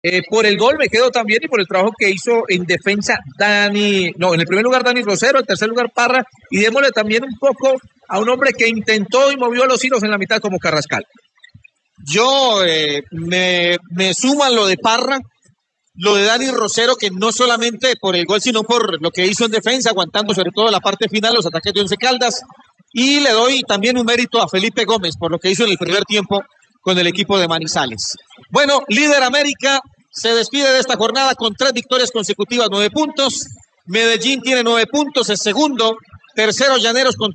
Por el gol me quedo también y por el trabajo que hizo en defensa en el primer lugar Dani Rosero, en tercer lugar Parra, y démosle también un poco a un hombre que intentó y movió los hilos en la mitad como Carrascal. Yo me suman lo de Parra, lo de Dani Rosero, que no solamente por el gol, sino por lo que hizo en defensa, aguantando sobre todo la parte final, los ataques de Once Caldas, y le doy también un mérito a Felipe Gómez por lo que hizo en el primer tiempo con el equipo de Manizales. Bueno, líder América se despide de esta jornada con 3 victorias consecutivas, 9 puntos. Medellín tiene 9 puntos, es segundo. Tercero Llaneros con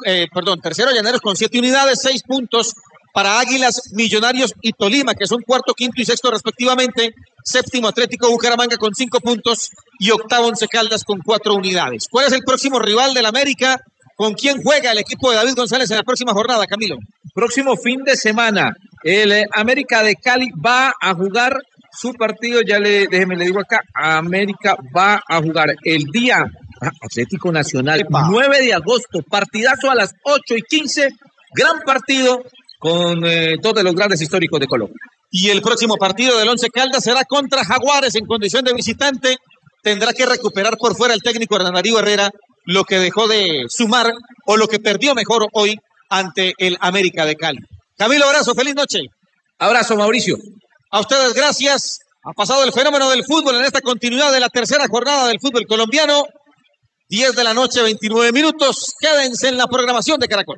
7 unidades, 6 puntos para Águilas, Millonarios y Tolima, que son cuarto, quinto y sexto respectivamente. Séptimo Atlético Bucaramanga con 5 puntos y octavo Once Caldas con 4 unidades. ¿Cuál es el próximo rival del América? ¿Con quién juega el equipo de David González en la próxima jornada, Camilo? Próximo fin de semana, el América de Cali va a jugar su partido, déjeme le digo acá, América va a jugar el día Atlético Nacional, 9 de agosto, partidazo a las 8:15, gran partido con 2 de los grandes históricos de Colombia. Y el próximo partido del Once Caldas será contra Jaguares en condición de visitante. Tendrá que recuperar por fuera el técnico Hernán Darío Herrera lo que dejó de sumar o lo que perdió mejor hoy ante el América de Cali. Camilo, abrazo, feliz noche. Abrazo, Mauricio. A ustedes, gracias. Ha pasado el fenómeno del fútbol en esta continuidad de la tercera jornada del fútbol colombiano. 10 de la noche, 29 minutos. Quédense en la programación de Caracol.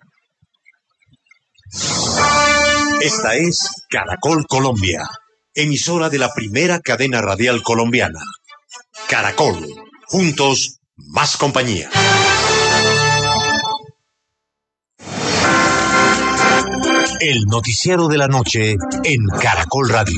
Esta es Caracol Colombia, emisora de la primera cadena radial colombiana. Caracol, juntos, más compañía. El noticiero de la noche en Caracol Radio.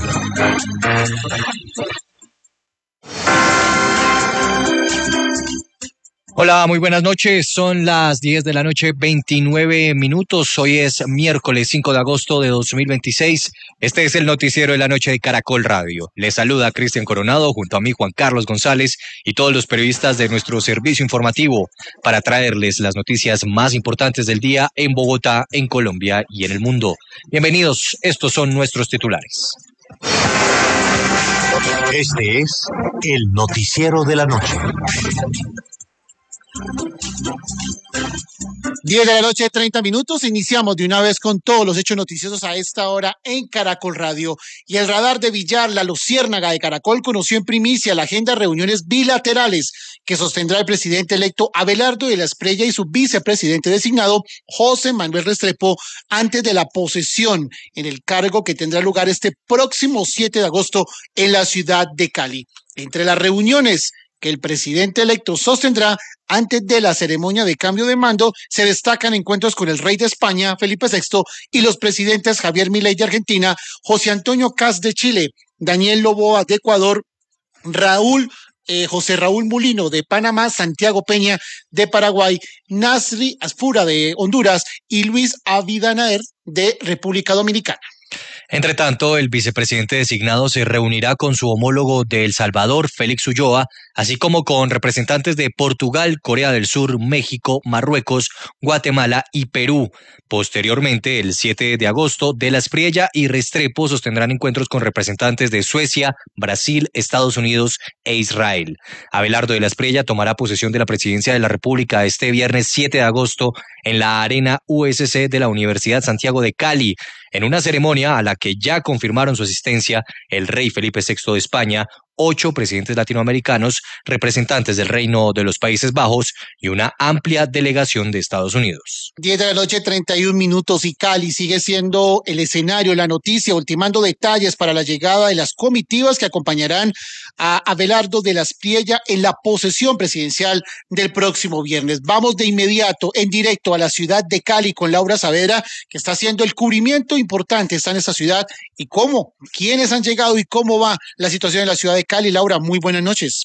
Hola, muy buenas noches. Son las 10 de la noche, 29 minutos. Hoy es miércoles 5 de agosto de 2026. Este es el noticiero de la noche de Caracol Radio. Les saluda Cristian Coronado junto a mí, Juan Carlos González y todos los periodistas de nuestro servicio informativo para traerles las noticias más importantes del día en Bogotá, en Colombia y en el mundo. Bienvenidos, estos son nuestros titulares. Este es el noticiero de la noche. 10 de la noche, 30 minutos. Iniciamos de una vez con todos los hechos noticiosos a esta hora en Caracol Radio. Y el radar de Villar, la luciérnaga de Caracol, conoció en primicia la agenda de reuniones bilaterales que sostendrá el presidente electo Abelardo de la Espriella y su vicepresidente designado José Manuel Restrepo antes de la posesión en el cargo que tendrá lugar este próximo 7 de agosto en la ciudad de Cali. Entre las reuniones que el presidente electo sostendrá antes de la ceremonia de cambio de mando, se destacan encuentros con el rey de España, Felipe VI, y los presidentes Javier Milei de Argentina, José Antonio Kast de Chile, Daniel Noboa de Ecuador, José Raúl Mulino de Panamá, Santiago Peña de Paraguay, Nasri Aspura de Honduras y Luis Abinader de República Dominicana. Entre tanto, el vicepresidente designado se reunirá con su homólogo de El Salvador, Félix Ulloa, así como con representantes de Portugal, Corea del Sur, México, Marruecos, Guatemala y Perú. Posteriormente, el 7 de agosto, De la Espriella y Restrepo sostendrán encuentros con representantes de Suecia, Brasil, Estados Unidos e Israel. Abelardo de la Espriella tomará posesión de la presidencia de la República este viernes 7 de agosto en la Arena USC de la Universidad Santiago de Cali, en una ceremonia a la que ya confirmaron su asistencia el rey Felipe VI de España, 8 presidentes latinoamericanos, representantes del Reino de los Países Bajos y una amplia delegación de Estados Unidos. 10 de la noche, 31 minutos y Cali sigue siendo el escenario, la noticia, ultimando detalles para la llegada de las comitivas que acompañarán a Abelardo de la Espriella en la posesión presidencial del próximo viernes. Vamos de inmediato, en directo a la ciudad de Cali con Laura Saavedra, que está haciendo el cubrimiento importante, está en esta ciudad y quiénes han llegado y cómo va la situación en la ciudad de Cali. Laura, muy buenas noches.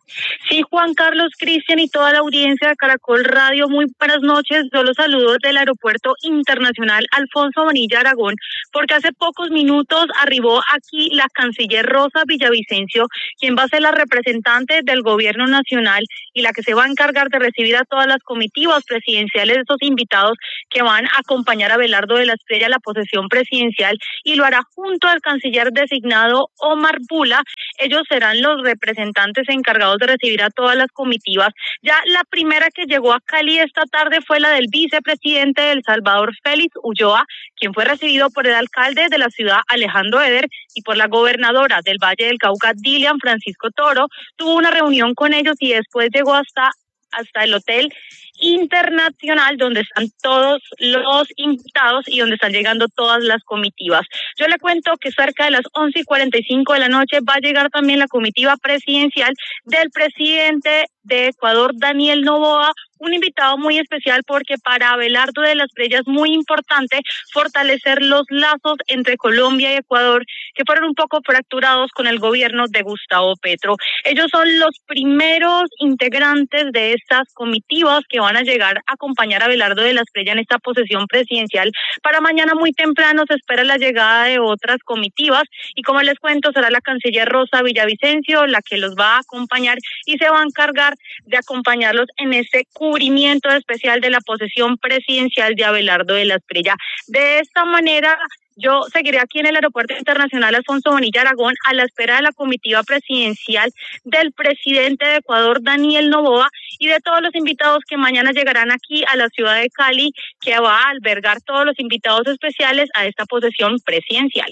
Sí, Juan Carlos, Cristian y toda la audiencia de Caracol Radio, muy buenas noches. Yo los saludo del Aeropuerto Internacional Alfonso Bonilla Aragón, porque hace pocos minutos arribó aquí la canciller Rosa Villavicencio, quien va a ser la representante del gobierno nacional y la que se va a encargar de recibir a todas las comitivas presidenciales de estos invitados que van a acompañar a Abelardo de la Espriella a la posesión presidencial, y lo hará junto al canciller designado Omar Bula. Ellos serán los representantes encargados de recibir a todas las comitivas. Ya la primera que llegó a Cali esta tarde fue la del vicepresidente de El Salvador, Félix Ulloa, quien fue recibido por el alcalde de la ciudad, Alejandro Eder, y por la gobernadora del Valle del Cauca, Dilian Francisco Toro. Tuvo una reunión con ellos y después llegó hasta el Hotel Internacional, donde están todos los invitados y donde están llegando todas las comitivas. Yo le cuento que cerca de las 11:45 de la noche va a llegar también la comitiva presidencial del presidente de Ecuador, Daniel Noboa, un invitado muy especial porque para Abelardo de la Espriella es muy importante fortalecer los lazos entre Colombia y Ecuador, que fueron un poco fracturados con el gobierno de Gustavo Petro. Ellos son los primeros integrantes de estas comitivas que van a llegar a acompañar a Abelardo de la Espriella en esta posesión presidencial. Para mañana muy temprano se espera la llegada de otras comitivas y, como les cuento, será la canciller Rosa Villavicencio la que los va a acompañar y se va a encargar de acompañarlos en este cubrimiento especial de la posesión presidencial de Abelardo de la Espriella. De esta manera, yo seguiré aquí en el Aeropuerto Internacional Alfonso Bonilla Aragón a la espera de la comitiva presidencial del presidente de Ecuador, Daniel Noboa, y de todos los invitados que mañana llegarán aquí a la ciudad de Cali, que va a albergar todos los invitados especiales a esta posesión presidencial.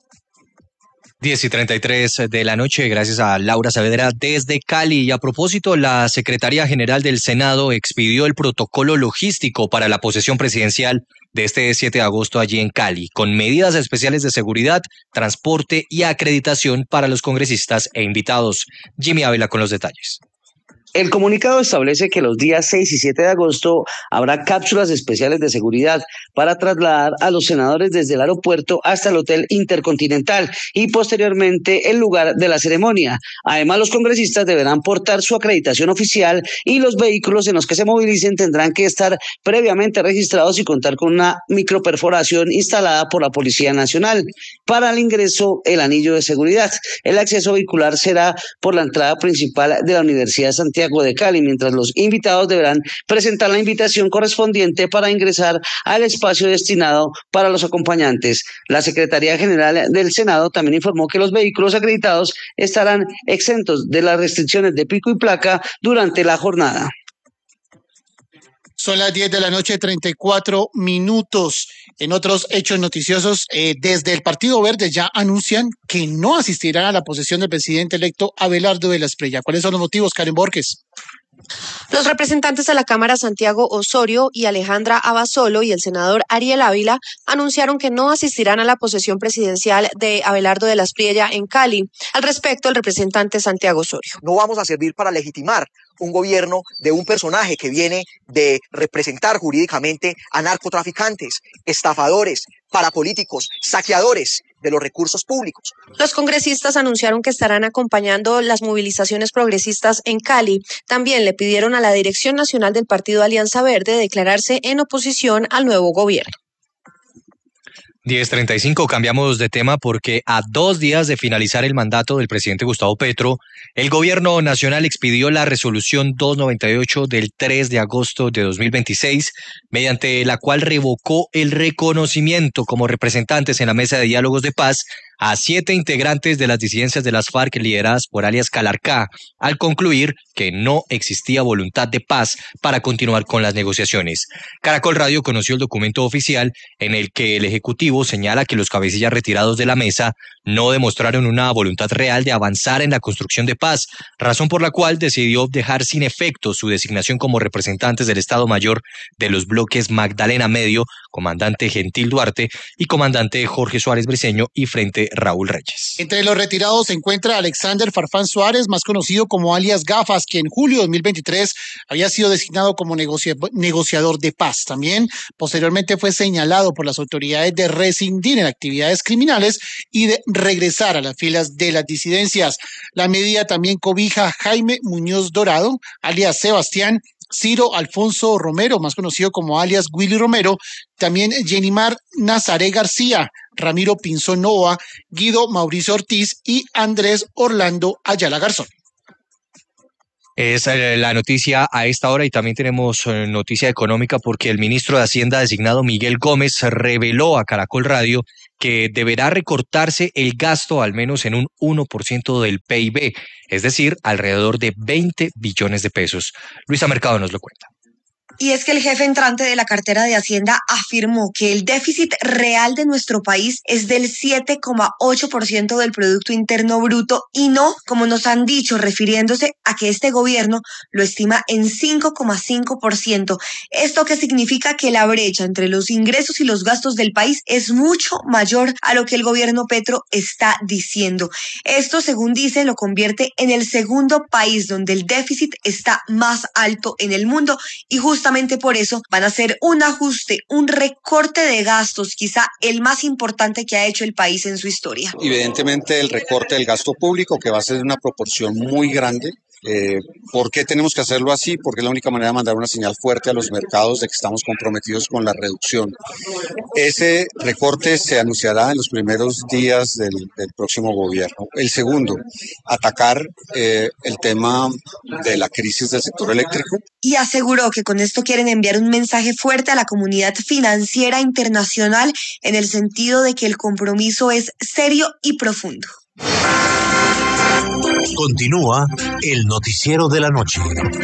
10:33 de la noche, gracias a Laura Saavedra desde Cali. Y a propósito, la Secretaría General del Senado expidió el protocolo logístico para la posesión presidencial de este 7 de agosto allí en Cali, con medidas especiales de seguridad, transporte y acreditación para los congresistas e invitados. Jimmy Ávila con los detalles. El comunicado establece que los días 6 y 7 de agosto habrá cápsulas especiales de seguridad para trasladar a los senadores desde el aeropuerto hasta el Hotel Intercontinental y posteriormente el lugar de la ceremonia. Además, los congresistas deberán portar su acreditación oficial y los vehículos en los que se movilicen tendrán que estar previamente registrados y contar con una microperforación instalada por la Policía Nacional. Para el ingreso, el anillo de seguridad. El acceso vehicular será por la entrada principal de la Universidad de Santiago de Cali, mientras los invitados deberán presentar la invitación correspondiente para ingresar al espacio destinado para los acompañantes. La Secretaría General del Senado también informó que los vehículos acreditados estarán exentos de las restricciones de pico y placa durante la jornada. Son las 10 de la noche, 34 minutos. En otros hechos noticiosos, desde el Partido Verde ya anuncian que no asistirán a la posesión del presidente electo Abelardo de la Espriella. ¿Cuáles son los motivos, Karen Borges? Los representantes de la Cámara Santiago Osorio y Alejandra Abasolo y el senador Ariel Ávila anunciaron que no asistirán a la posesión presidencial de Abelardo de la Espriella en Cali. Al respecto, el representante Santiago Osorio. No vamos a servir para legitimar un gobierno de un personaje que viene de representar jurídicamente a narcotraficantes, estafadores, parapolíticos, saqueadores de los recursos públicos. Los congresistas anunciaron que estarán acompañando las movilizaciones progresistas en Cali. También le pidieron a la Dirección Nacional del Partido Alianza Verde declararse en oposición al nuevo gobierno. 10:35, cambiamos de tema porque a 2 días de finalizar el mandato del presidente Gustavo Petro, el gobierno nacional expidió la resolución 298 del 3 de agosto de 2026, mediante la cual revocó el reconocimiento como representantes en la mesa de diálogos de paz a 7 integrantes de las disidencias de las FARC lideradas por alias Calarcá, al concluir que no existía voluntad de paz para continuar con las negociaciones. Caracol Radio conoció el documento oficial en el que el Ejecutivo señala que los cabecillas retirados de la mesa no demostraron una voluntad real de avanzar en la construcción de paz, razón por la cual decidió dejar sin efecto su designación como representantes del Estado Mayor de los bloques Magdalena Medio, comandante Gentil Duarte, y comandante Jorge Suárez Briceño y Frente Raúl Reyes. Entre los retirados se encuentra Alexander Farfán Suárez, más conocido como alias Gafas, quien en julio de 2023 había sido designado como negociador de paz. También posteriormente fue señalado por las autoridades de rescindir en actividades criminales y de regresar a las filas de las disidencias. La medida también cobija a Jaime Muñoz Dorado, alias Sebastián, Ciro Alfonso Romero, más conocido como alias Willy Romero, también Jenimar Nazaré García, Ramiro Pinzón Nova, Guido Mauricio Ortiz y Andrés Orlando Ayala Garzón. Es la noticia a esta hora y también tenemos noticia económica porque el ministro de Hacienda designado Miguel Gómez reveló a Caracol Radio que deberá recortarse el gasto al menos en un 1% del PIB, es decir, alrededor de 20 billones de pesos. Luisa Mercado nos lo cuenta. Y es que el jefe entrante de la cartera de Hacienda afirmó que el déficit real de nuestro país es del 7,8% del Producto Interno Bruto y no, como nos han dicho, refiriéndose a que este gobierno lo estima en 5,5%. ¿Esto qué significa? Que la brecha entre los ingresos y los gastos del país es mucho mayor a lo que el gobierno Petro está diciendo. Esto, según dice, lo convierte en el segundo país donde el déficit está más alto en el mundo y justamente por eso van a hacer un ajuste, un recorte de gastos, quizá el más importante que ha hecho el país en su historia. Evidentemente el recorte del gasto público, que va a ser de una proporción muy grande. ¿Por qué tenemos que hacerlo así? Porque es la única manera de mandar una señal fuerte a los mercados de que estamos comprometidos con la reducción. Ese recorte se anunciará en los primeros días del próximo gobierno. El segundo, atacar el tema de la crisis del sector eléctrico. Y aseguró que con esto quieren enviar un mensaje fuerte a la comunidad financiera internacional en el sentido de que el compromiso es serio y profundo. Continúa el noticiero de la noche.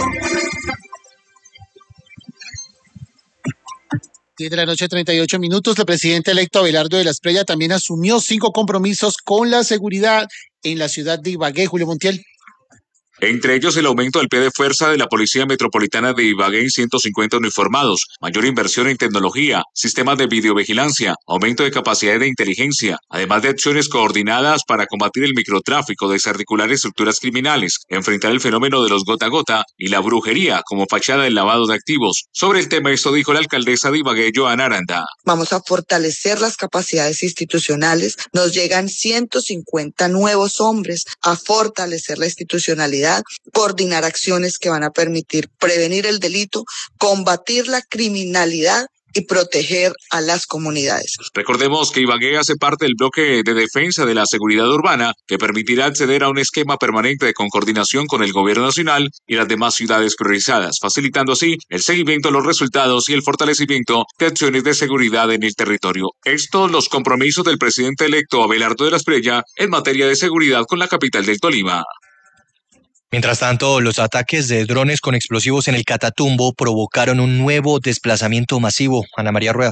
10 de la noche, 38 minutos. El presidente electo Abelardo de la Espriella también asumió 5 compromisos con la seguridad en la ciudad de Ibagué. Julio Montiel. Entre ellos el aumento del pie de fuerza de la Policía Metropolitana de Ibagué en 150 uniformados, mayor inversión en tecnología, sistemas de videovigilancia, aumento de capacidad de inteligencia, además de acciones coordinadas para combatir el microtráfico, desarticular estructuras criminales, enfrentar el fenómeno de los gota a gota y la brujería como fachada del lavado de activos. Sobre el tema esto dijo la alcaldesa de Ibagué, Joana Aranda. Vamos a fortalecer las capacidades institucionales, nos llegan 150 nuevos hombres a fortalecer la institucionalidad, coordinar acciones que van a permitir prevenir el delito, combatir la criminalidad y proteger a las comunidades. Recordemos que Ibagué hace parte del bloque de defensa de la seguridad urbana que permitirá acceder a un esquema permanente de coordinación con el gobierno nacional y las demás ciudades priorizadas, facilitando así el seguimiento de los resultados y el fortalecimiento de acciones de seguridad en el territorio. Estos los compromisos del presidente electo Abelardo de la Espriella en materia de seguridad con la capital del Tolima. Mientras tanto, los ataques de drones con explosivos en el Catatumbo provocaron un nuevo desplazamiento masivo. Ana María Rueda.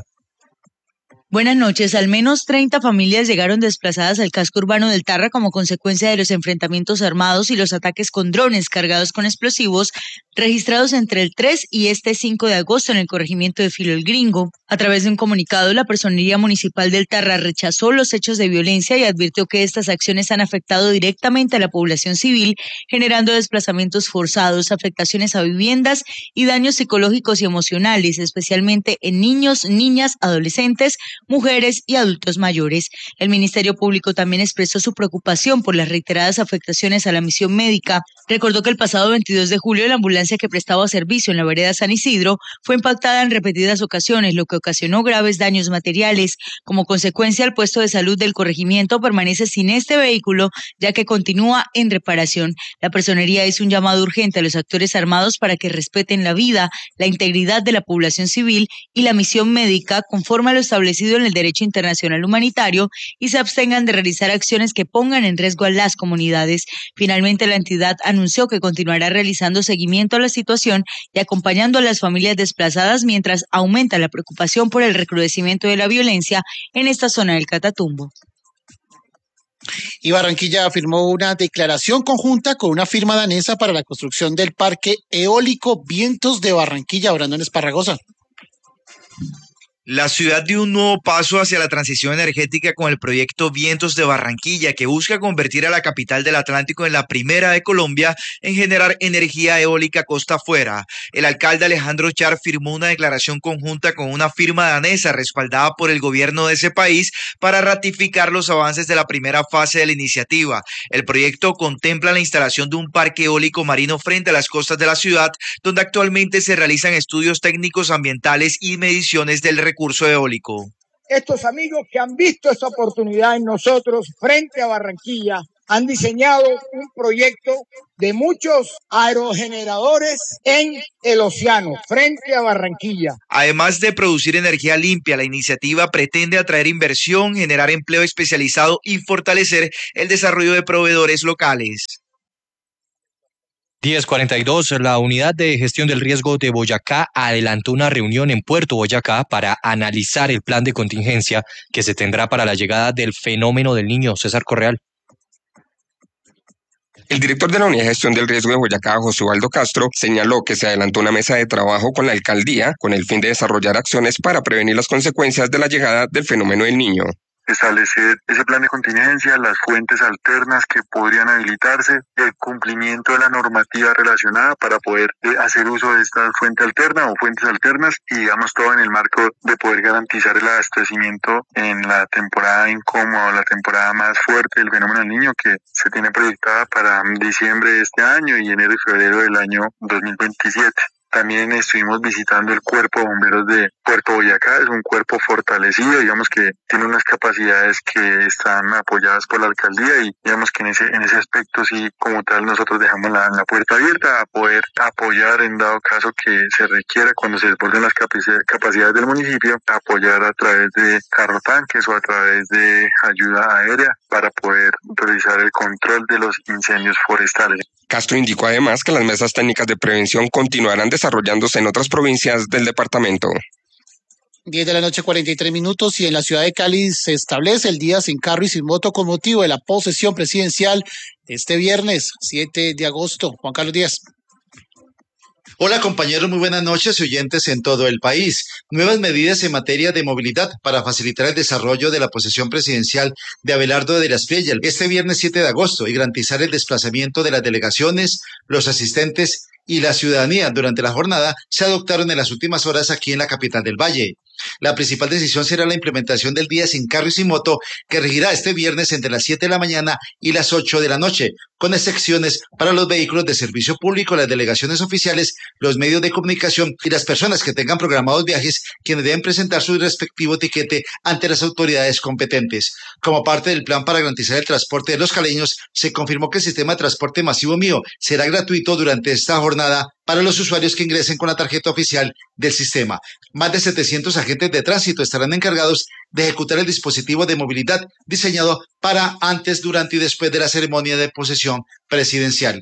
Buenas noches. Al menos 30 familias llegaron desplazadas al casco urbano del Tarra como consecuencia de los enfrentamientos armados y los ataques con drones cargados con explosivos registrados entre el 3 y este 5 de agosto en el corregimiento de Filo el Gringo. A través de un comunicado, la Personería Municipal del Tarra rechazó los hechos de violencia y advirtió que estas acciones han afectado directamente a la población civil, generando desplazamientos forzados, afectaciones a viviendas y daños psicológicos y emocionales, especialmente en niños, niñas, adolescentes, mujeres y adultos mayores. El Ministerio Público también expresó su preocupación por las reiteradas afectaciones a la misión médica. Recordó que el pasado 22 de julio la ambulancia que prestaba servicio en la vereda San Isidro fue impactada en repetidas ocasiones, lo que ocasionó graves daños materiales. Como consecuencia, el puesto de salud del corregimiento permanece sin este vehículo, ya que continúa en reparación. La Personería hizo un llamado urgente a los actores armados para que respeten la vida, la integridad de la población civil y la misión médica conforme a lo establecido en el derecho internacional humanitario y se abstengan de realizar acciones que pongan en riesgo a las comunidades. Finalmente, la entidad anunció que continuará realizando seguimiento a la situación y acompañando a las familias desplazadas mientras aumenta la preocupación por el recrudecimiento de la violencia en esta zona del Catatumbo. Y Barranquilla firmó una declaración conjunta con una firma danesa para la construcción del parque eólico Vientos de Barranquilla. Brandon Esparragosa. La ciudad dio un nuevo paso hacia la transición energética con el proyecto Vientos de Barranquilla, que busca convertir a la capital del Atlántico en la primera de Colombia en generar energía eólica costa afuera. El alcalde Alejandro Char firmó una declaración conjunta con una firma danesa respaldada por el gobierno de ese país para ratificar los avances de la primera fase de la iniciativa. El proyecto contempla la instalación de un parque eólico marino frente a las costas de la ciudad, donde actualmente se realizan estudios técnicos ambientales y mediciones del recurso eólico. Estos amigos que han visto esta oportunidad en nosotros frente a Barranquilla han diseñado un proyecto de muchos aerogeneradores en el océano frente a Barranquilla. Además de producir energía limpia, la iniciativa pretende atraer inversión, generar empleo especializado y fortalecer el desarrollo de proveedores locales. 10:42, la Unidad de Gestión del Riesgo de Boyacá adelantó una reunión en Puerto Boyacá para analizar el plan de contingencia que se tendrá para la llegada del fenómeno del Niño. César Correal. El director de la Unidad de Gestión del Riesgo de Boyacá, José Ubaldo Castro, señaló que se adelantó una mesa de trabajo con la alcaldía con el fin de desarrollar acciones para prevenir las consecuencias de la llegada del fenómeno del Niño. Establecer ese plan de contingencia, las fuentes alternas que podrían habilitarse, el cumplimiento de la normativa relacionada para poder hacer uso de esta fuente alterna o fuentes alternas y digamos todo en el marco de poder garantizar el abastecimiento en la temporada incómoda, la temporada más fuerte del fenómeno del Niño que se tiene proyectada para diciembre de este año y enero y febrero del año 2027. También estuvimos visitando el Cuerpo de Bomberos de Puerto Boyacá, es un cuerpo fortalecido, digamos que tiene unas capacidades que están apoyadas por la alcaldía y digamos que en ese aspecto sí, como tal, nosotros dejamos la puerta abierta a poder apoyar en dado caso que se requiera cuando se desborden las capacidades del municipio, apoyar a través de carro tanques o a través de ayuda aérea para poder realizar el control de los incendios forestales. Castro indicó además que las mesas técnicas de prevención continuarán desarrollándose en otras provincias del departamento. 10 de la noche, 43 minutos, y en la ciudad de Cali se establece el día sin carro y sin moto con motivo de la posesión presidencial este viernes 7 de agosto. Juan Carlos Díaz. Hola compañeros, muy buenas noches y oyentes en todo el país. Nuevas medidas en materia de movilidad para facilitar el desarrollo de la posesión presidencial de Abelardo de la Espriella este viernes 7 de agosto y garantizar el desplazamiento de las delegaciones, los asistentes y la ciudadanía durante la jornada se adoptaron en las últimas horas aquí en la capital del Valle. La principal decisión será la implementación del día sin carro y sin moto, que regirá este viernes entre las 7 de la mañana y las 8 de la noche, con excepciones para los vehículos de servicio público, las delegaciones oficiales, los medios de comunicación y las personas que tengan programados viajes, quienes deben presentar su respectivo tiquete ante las autoridades competentes. Como parte del plan para garantizar el transporte de los caleños, se confirmó que el sistema de transporte masivo mío será gratuito durante esta jornada para los usuarios que ingresen con la tarjeta oficial del sistema. Más de 700 agentes de tránsito estarán encargados de ejecutar el dispositivo de movilidad diseñado para antes, durante y después de la ceremonia de posesión presidencial.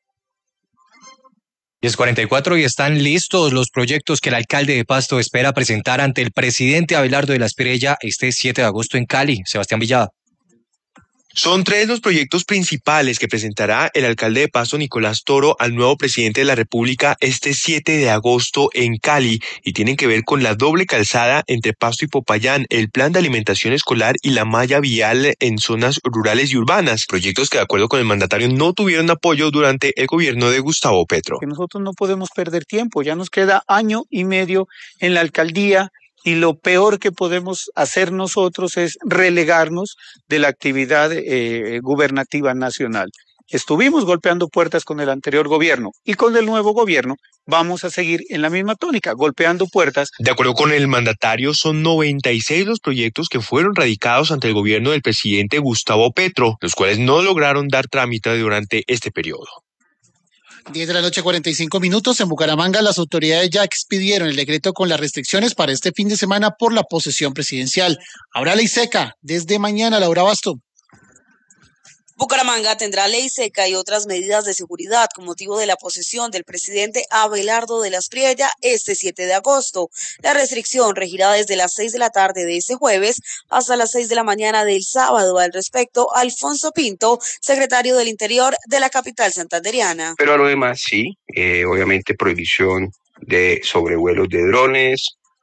10:44 y están listos los proyectos que el alcalde de Pasto espera presentar ante el presidente Abelardo de la Espriella este 7 de agosto en Cali. Sebastián Villada. Son 3 los proyectos principales que presentará el alcalde de Pasto, Nicolás Toro, al nuevo presidente de la República este 7 de agosto en Cali y tienen que ver con la doble calzada entre Pasto y Popayán, el plan de alimentación escolar y la malla vial en zonas rurales y urbanas, proyectos que de acuerdo con el mandatario no tuvieron apoyo durante el gobierno de Gustavo Petro. Nosotros no podemos perder tiempo, ya nos queda año y medio en la alcaldía. Y lo peor que podemos hacer nosotros es relegarnos de la actividad gubernativa nacional. Estuvimos golpeando puertas con el anterior gobierno y con el nuevo gobierno vamos a seguir en la misma tónica, golpeando puertas. De acuerdo con el mandatario, son 96 los proyectos que fueron radicados ante el gobierno del presidente Gustavo Petro, los cuales no lograron dar trámite durante este periodo. 10 de la noche, 45 minutos. En Bucaramanga, las autoridades ya expidieron el decreto con las restricciones para este fin de semana por la posesión presidencial. Habrá ley seca desde mañana, Laura Basto. Bucaramanga tendrá ley seca y otras medidas de seguridad con motivo de la posesión del presidente Abelardo de la Espriella este 7 de agosto. La restricción regirá desde las 6 de la tarde de este jueves hasta las 6 de la mañana del sábado. Al respecto, Alfonso Pinto, secretario del Interior de la capital santandereana. Pero a lo demás sí, obviamente prohibición de sobrevuelos de drones,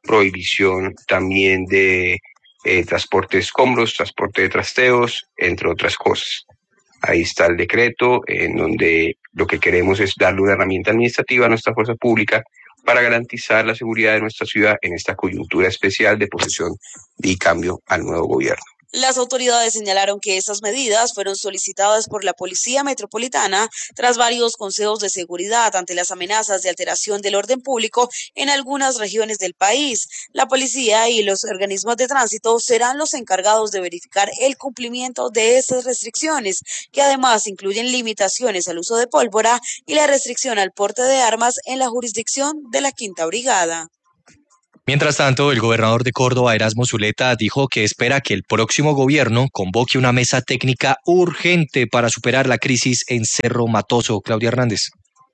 prohibición también de transporte de escombros, transporte de trasteos, entre otras cosas. Ahí está el decreto en donde lo que queremos es darle una herramienta administrativa a nuestra fuerza pública para garantizar la seguridad de nuestra ciudad en esta coyuntura especial de posesión y cambio al nuevo gobierno. Las autoridades señalaron que estas medidas fueron solicitadas por la Policía Metropolitana tras varios consejos de seguridad ante las amenazas de alteración del orden público en algunas regiones del país. La policía y los organismos de tránsito serán los encargados de verificar el cumplimiento de estas restricciones, que además incluyen limitaciones al uso de pólvora y la restricción al porte de armas en la jurisdicción de la Quinta Brigada. Mientras tanto, el gobernador de Córdoba, Erasmo Zuleta, dijo que espera que el próximo gobierno convoque una mesa técnica urgente para superar la crisis en Cerro Matoso. Claudia Hernández.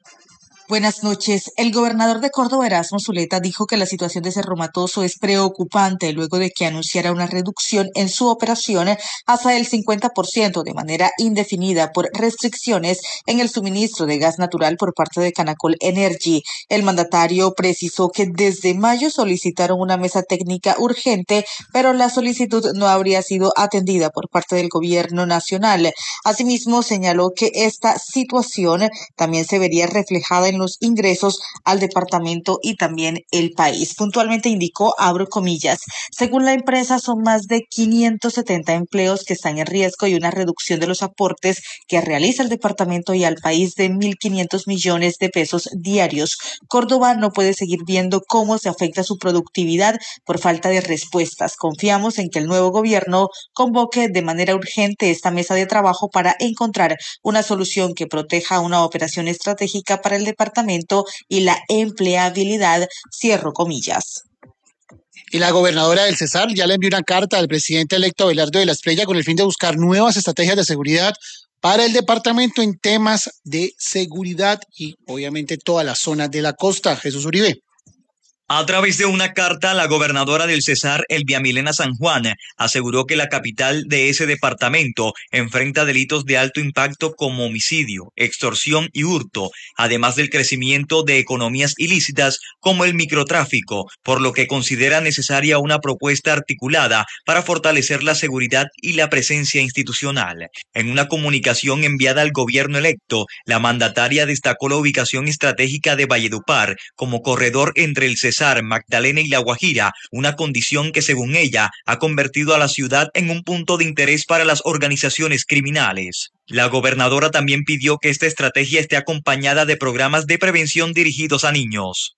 Buenas noches. El gobernador de Córdoba, Erasmo Zuleta, dijo que la situación de Cerro Matoso es preocupante luego de que anunciara una reducción en su operación hasta el 50% de manera indefinida por restricciones en el suministro de gas natural por parte de Canacol Energy. El mandatario precisó que desde mayo solicitaron una mesa técnica urgente, pero la solicitud no habría sido atendida por parte del gobierno nacional. Asimismo, señaló que esta situación también se vería reflejada en los ingresos al departamento y también el país. Puntualmente indicó, abro comillas, según la empresa son más de 570 empleos que están en riesgo y una reducción de los aportes que realiza el departamento y al país de 1.500 millones de pesos diarios. Córdoba no puede seguir viendo cómo se afecta su productividad por falta de respuestas. Confiamos en que el nuevo gobierno convoque de manera urgente esta mesa de trabajo para encontrar una solución que proteja una operación estratégica para el departamento y la empleabilidad, cierro comillas. Y la gobernadora del Cesar ya le envió una carta al presidente electo Abelardo de la Espriella con el fin de buscar nuevas estrategias de seguridad para el departamento en temas de seguridad y obviamente todas las zonas de la costa. Jesús Uribe. A través de una carta, la gobernadora del Cesar, Elvia Milena San Juan, aseguró que la capital de ese departamento enfrenta delitos de alto impacto como homicidio, extorsión y hurto, además del crecimiento de economías ilícitas como el microtráfico, por lo que considera necesaria una propuesta articulada para fortalecer la seguridad y la presencia institucional. En una comunicación enviada al gobierno electo, la mandataria destacó la ubicación estratégica de Valledupar como corredor entre el Cesar, Magdalena y La Guajira, una condición que según ella ha convertido a la ciudad en un punto de interés para las organizaciones criminales. La gobernadora también pidió que esta estrategia esté acompañada de programas de prevención dirigidos a niños.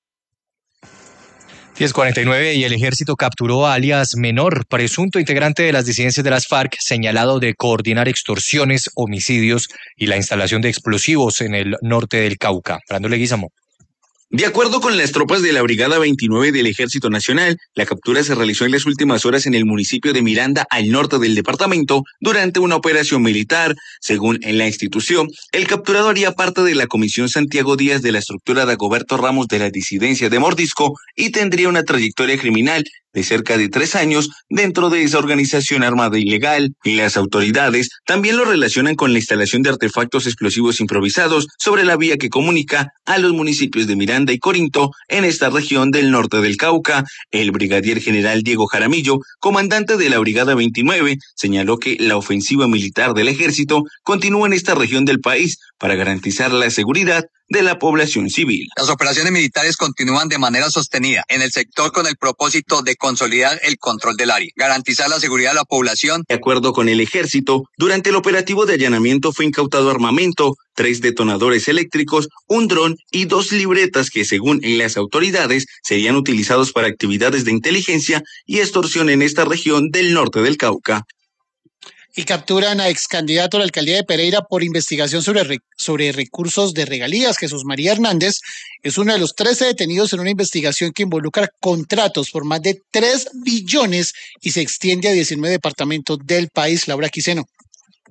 10:49 y el ejército capturó a alias Menor, presunto integrante de las disidencias de las FARC, señalado de coordinar extorsiones, homicidios y la instalación de explosivos en el norte del Cauca. Brando Leguizamo. De acuerdo con las tropas de la Brigada 29 del Ejército Nacional, la captura se realizó en las últimas horas en el municipio de Miranda, al norte del departamento, durante una operación militar. Según en la institución, el capturado haría parte de la Comisión Santiago Díaz de la estructura de Dagoberto Ramos de la disidencia de Mordisco y tendría una trayectoria criminal de cerca de 3 años dentro de esa organización armada ilegal. Y las autoridades también lo relacionan con la instalación de artefactos explosivos improvisados sobre la vía que comunica a los municipios de Miranda y Corinto en esta región del norte del Cauca. El brigadier general Diego Jaramillo, comandante de la Brigada 29, señaló que la ofensiva militar del ejército continúa en esta región del país para garantizar la seguridad de la población civil. Las operaciones militares continúan de manera sostenida en el sector con el propósito de consolidar el control del área, garantizar la seguridad de la población. De acuerdo con el ejército, durante el operativo de allanamiento fue incautado armamento, 3 detonadores eléctricos, un dron y 2 libretas que, según las autoridades, serían utilizados para actividades de inteligencia y extorsión en esta región del norte del Cauca. Y capturan a ex candidato a la alcaldía de Pereira por investigación sobre recursos de regalías. Jesús María Hernández es uno de los 13 detenidos en una investigación que involucra contratos por más de 3 billones y se extiende a 19 departamentos del país. Laura Quiseno.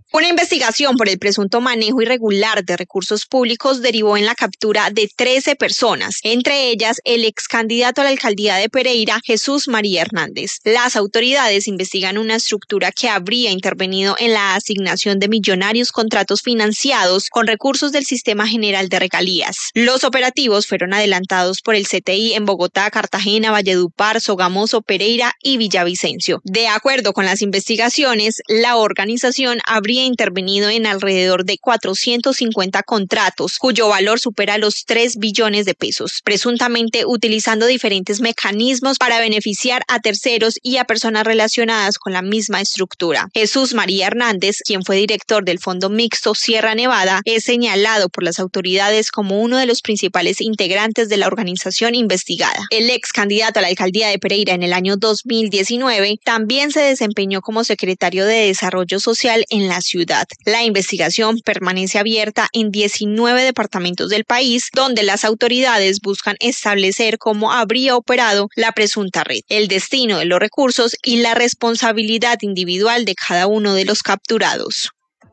Una investigación por el presunto manejo irregular de recursos públicos derivó en la captura de 13 personas, entre ellas el ex candidato a la alcaldía de Pereira, Jesús María Hernández. Las autoridades investigan una estructura que habría intervenido en la asignación de millonarios contratos financiados con recursos del Sistema General de Regalías. Los operativos fueron adelantados por el CTI en Bogotá, Cartagena, Valledupar, Sogamoso, Pereira y Villavicencio. De acuerdo con las investigaciones, la organización habría intervenido en alrededor de 450 contratos, cuyo valor supera los 3 billones de pesos, presuntamente utilizando diferentes mecanismos para beneficiar a terceros y a personas relacionadas con la misma estructura. Jesús María Hernández, quien fue director del Fondo Mixto Sierra Nevada, es señalado por las autoridades como uno de los principales integrantes de la organización investigada. El ex candidato a la alcaldía de Pereira en el año 2019 también se desempeñó como secretario de Desarrollo Social en la ciudad. La investigación permanece abierta en 19 departamentos del país, donde las autoridades buscan establecer cómo habría operado la presunta red, el destino de los recursos y la responsabilidad individual de cada uno de los capturados.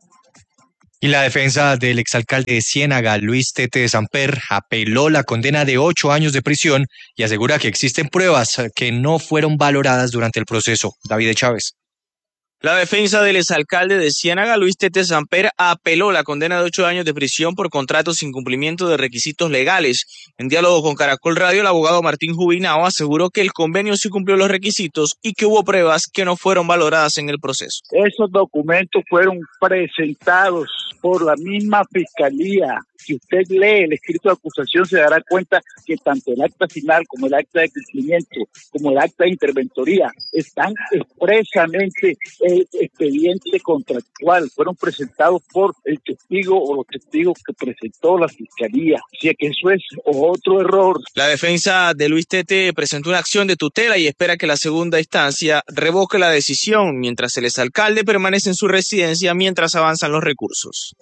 Y la defensa del exalcalde de Ciénaga, Luis Tete Samper, apeló la condena de 8 años de prisión y asegura que existen pruebas que no fueron valoradas durante el proceso. David Chávez. La defensa del exalcalde de Ciénaga, Luis Tete Samper, apeló la condena de 8 años de prisión por contratos sin cumplimiento de requisitos legales. En diálogo con Caracol Radio, el abogado Martín Jubinao aseguró que el convenio sí cumplió los requisitos y que hubo pruebas que no fueron valoradas en el proceso. Esos documentos fueron presentados por la misma fiscalía. Si usted lee el escrito de acusación, se dará cuenta que tanto el acta final como el acta de cumplimiento, como el acta de interventoría, están expresamente el expediente contractual. Fueron presentados por el testigo o los testigos que presentó la fiscalía. Así que eso es otro error. La defensa de Luis Tete presentó una acción de tutela y espera que la segunda instancia revoque la decisión, mientras el exalcalde permanece en su residencia mientras avanzan los recursos.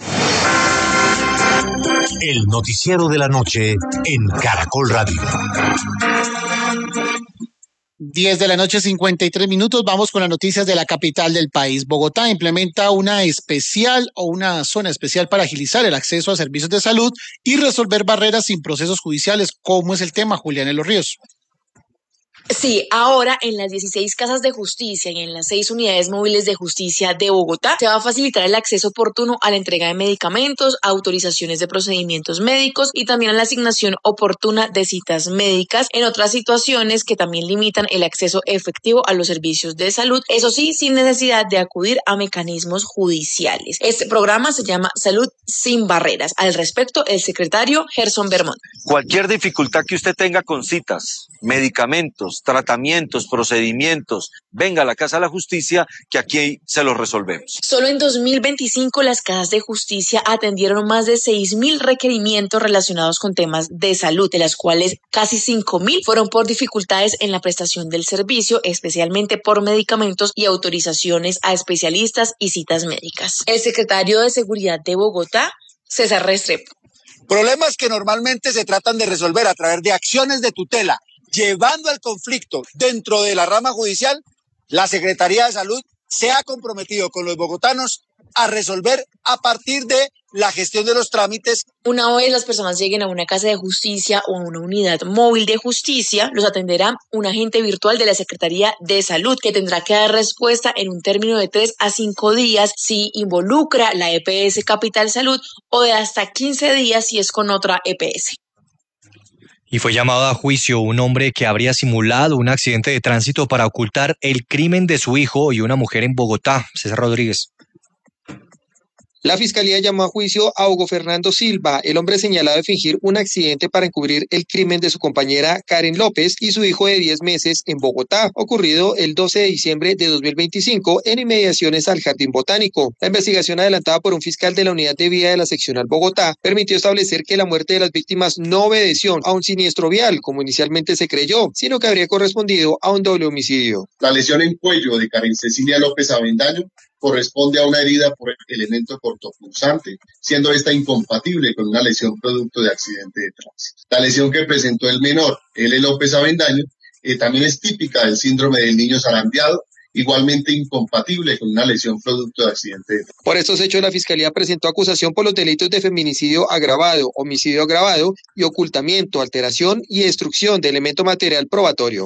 El noticiero de la noche en Caracol Radio. 10 de la noche, 53 minutos. Vamos con las noticias de la capital del país. Bogotá implementa una zona especial para agilizar el acceso a servicios de salud y resolver barreras sin procesos judiciales. ¿Cómo es el tema, Julián de los Ríos? Sí, ahora en las 16 casas de justicia y en las 6 unidades móviles de justicia de Bogotá se va a facilitar el acceso oportuno a la entrega de medicamentos, autorizaciones de procedimientos médicos y también a la asignación oportuna de citas médicas en otras situaciones que también limitan el acceso efectivo a los servicios de salud, eso sí, sin necesidad de acudir a mecanismos judiciales. Este programa se llama Salud sin Barreras. Al respecto, el secretario Gerson Bermón. Cualquier dificultad que usted tenga con citas, medicamentos, tratamientos, procedimientos, venga a la Casa de la Justicia que aquí se los resolvemos. Solo en 2025 las casas de justicia atendieron más de 6.000 requerimientos relacionados con temas de salud, de las cuales casi 5.000 fueron por dificultades en la prestación del servicio, especialmente por medicamentos y autorizaciones a especialistas y citas médicas. El secretario de Seguridad de Bogotá, César Restrepo. Problemas que normalmente se tratan de resolver a través de acciones de tutela, llevando el conflicto dentro de la rama judicial, la Secretaría de Salud se ha comprometido con los bogotanos a resolver a partir de la gestión de los trámites. Una vez las personas lleguen a una casa de justicia o a una unidad móvil de justicia, los atenderá un agente virtual de la Secretaría de Salud que tendrá que dar respuesta en un término de 3 a 5 días si involucra la EPS Capital Salud o de hasta 15 días si es con otra EPS. Y fue llamado a juicio un hombre que habría simulado un accidente de tránsito para ocultar el crimen de su hijo y una mujer en Bogotá. César Rodríguez. La fiscalía llamó a juicio a Hugo Fernando Silva, el hombre señalado de fingir un accidente para encubrir el crimen de su compañera Karen López y su hijo de 10 meses en Bogotá, ocurrido el 12 de diciembre de 2025 en inmediaciones al Jardín Botánico. La investigación adelantada por un fiscal de la Unidad de Vía de la Seccional Bogotá permitió establecer que la muerte de las víctimas no obedeció a un siniestro vial, como inicialmente se creyó, sino que habría correspondido a un doble homicidio. La lesión en cuello de Karen Cecilia López Avendaño corresponde a una herida por elemento cortopunzante, siendo esta incompatible con una lesión producto de accidente de tránsito. La lesión que presentó el menor, L. López Avendaño, también es típica del síndrome del niño zarandeado igualmente incompatible con una lesión producto de accidente. Por estos hechos, la Fiscalía presentó acusación por los delitos de feminicidio agravado, homicidio agravado y ocultamiento, alteración y destrucción de elemento material probatorio.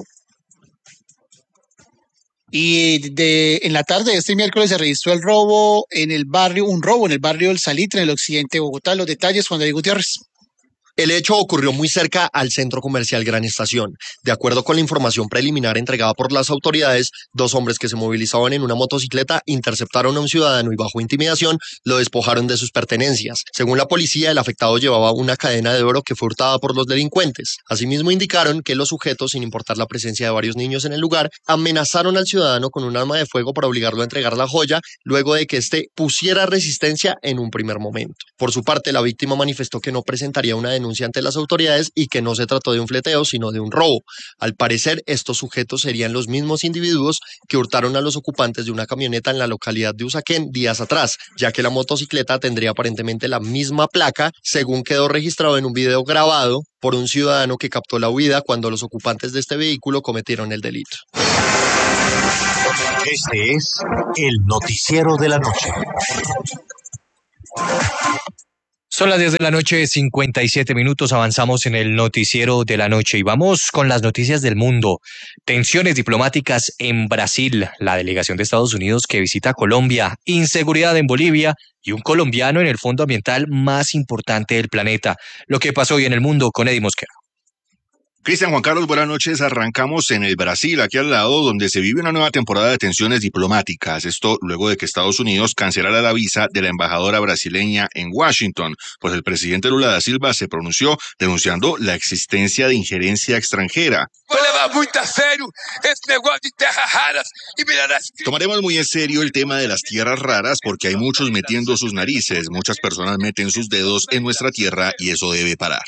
Y en la tarde de este miércoles se registró un robo en el barrio del Salitre, en el occidente de Bogotá. Los detalles, Juan David Gutiérrez. El hecho ocurrió muy cerca al centro comercial Gran Estación. De acuerdo con la información preliminar entregada por las autoridades, 2 hombres que se movilizaban en una motocicleta interceptaron a un ciudadano y bajo intimidación lo despojaron de sus pertenencias. Según la policía, el afectado llevaba una cadena de oro que fue hurtada por los delincuentes. Asimismo, indicaron que los sujetos, sin importar la presencia de varios niños en el lugar, amenazaron al ciudadano con un arma de fuego para obligarlo a entregar la joya, luego de que éste pusiera resistencia en un primer momento. Por su parte, la víctima manifestó que no presentaría una denuncia ante las autoridades y que no se trató de un fleteo, sino de un robo. Al parecer, estos sujetos serían los mismos individuos que hurtaron a los ocupantes de una camioneta en la localidad de Usaquén días atrás, ya que la motocicleta tendría aparentemente la misma placa, según quedó registrado en un video grabado por un ciudadano que captó la huida cuando los ocupantes de este vehículo cometieron el delito. Este es el noticiero de la noche. Son las 10 de la noche, 57 minutos, avanzamos en el noticiero de la noche y vamos con las noticias del mundo. Tensiones diplomáticas en Brasil, la delegación de Estados Unidos que visita Colombia, inseguridad en Bolivia y un colombiano en el fondo ambiental más importante del planeta. Lo que pasó hoy en el mundo con Eddie Mosquera. Cristian, Juan Carlos, buenas noches. Arrancamos en el Brasil, aquí al lado, donde se vive una nueva temporada de tensiones diplomáticas. Esto luego de que Estados Unidos cancelara la visa de la embajadora brasileña en Washington, pues el presidente Lula da Silva se pronunció denunciando la existencia de injerencia extranjera. Tomaremos muy en serio el tema de las tierras raras porque hay muchos metiendo sus narices, muchas personas meten sus dedos en nuestra tierra y eso debe parar.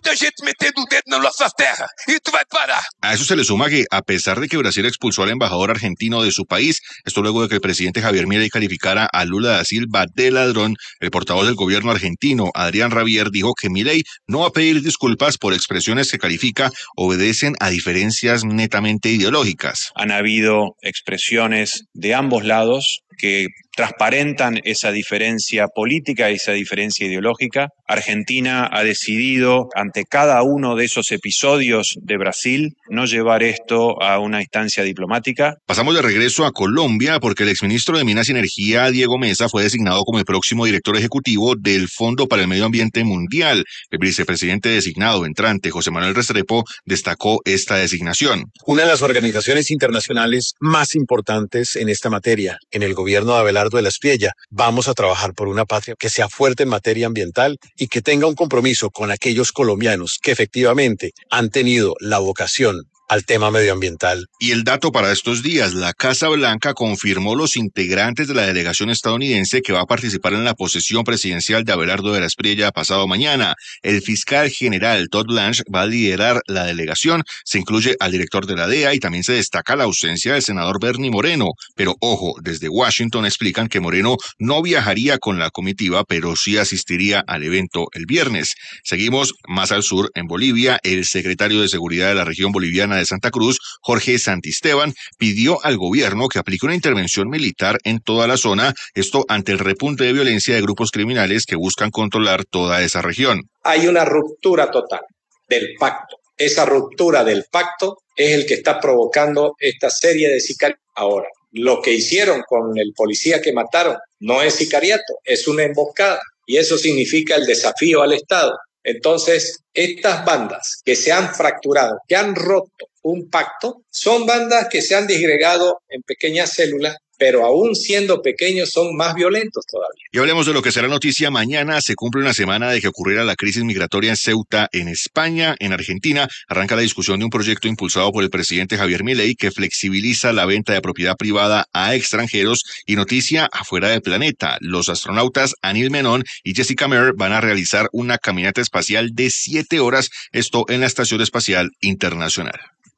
A eso se le suma que, a pesar de que Brasil expulsó al embajador argentino de su país, esto luego de que el presidente Javier Milei calificara a Lula da Silva de ladrón, el portavoz del gobierno argentino, Adrián Rabier, dijo que Milei no va a pedir disculpas por expresiones que califica obedecen a diferencias netamente ideológicas. Han habido expresiones de ambos lados que transparentan esa diferencia política, esa diferencia ideológica. Argentina ha decidido, ante cada uno de esos episodios de Brasil, no llevar esto a una instancia diplomática. Pasamos de regreso a Colombia porque el exministro de Minas y Energía, Diego Mesa, fue designado como el próximo director ejecutivo del Fondo para el Medio Ambiente Mundial. El vicepresidente designado entrante, José Manuel Restrepo, destacó esta designación. Una de las organizaciones internacionales más importantes en esta materia, en el gobierno de Abelardo de la Espriella. Vamos a trabajar por una patria que sea fuerte en materia ambiental y que tenga un compromiso con aquellos colombianos que efectivamente han tenido la vocación al tema medioambiental. Y el dato para estos días, la Casa Blanca confirmó los integrantes de la delegación estadounidense que va a participar en la posesión presidencial de Abelardo de la Espriella pasado mañana. El fiscal general Todd Blanche va a liderar la delegación, se incluye al director de la DEA y también se destaca la ausencia del senador Bernie Moreno. Pero ojo, desde Washington explican que Moreno no viajaría con la comitiva, pero sí asistiría al evento el viernes. Seguimos más al sur, en Bolivia, el secretario de Seguridad de la región boliviana de Santa Cruz, Jorge Santisteban, pidió al gobierno que aplique una intervención militar en toda la zona, esto ante el repunte de violencia de grupos criminales que buscan controlar toda esa región. Hay una ruptura total del pacto. Esa ruptura del pacto es el que está provocando esta serie de sicariatos. Ahora, lo que hicieron con el policía que mataron no es sicariato, es una emboscada y eso significa el desafío al Estado. Entonces, estas bandas que se han fracturado, que han roto un pacto, son bandas que se han disgregado en pequeñas células, pero aún siendo pequeños son más violentos todavía. Y hablemos de lo que será noticia mañana. Se cumple una semana de que ocurriera la crisis migratoria en Ceuta, en España. En Argentina arranca la discusión de un proyecto impulsado por el presidente Javier Milei que flexibiliza la venta de propiedad privada a extranjeros. Y noticia afuera del planeta, los astronautas Anil Menon y Jessica Meir van a realizar una caminata espacial de 7 horas, esto en la Estación Espacial Internacional.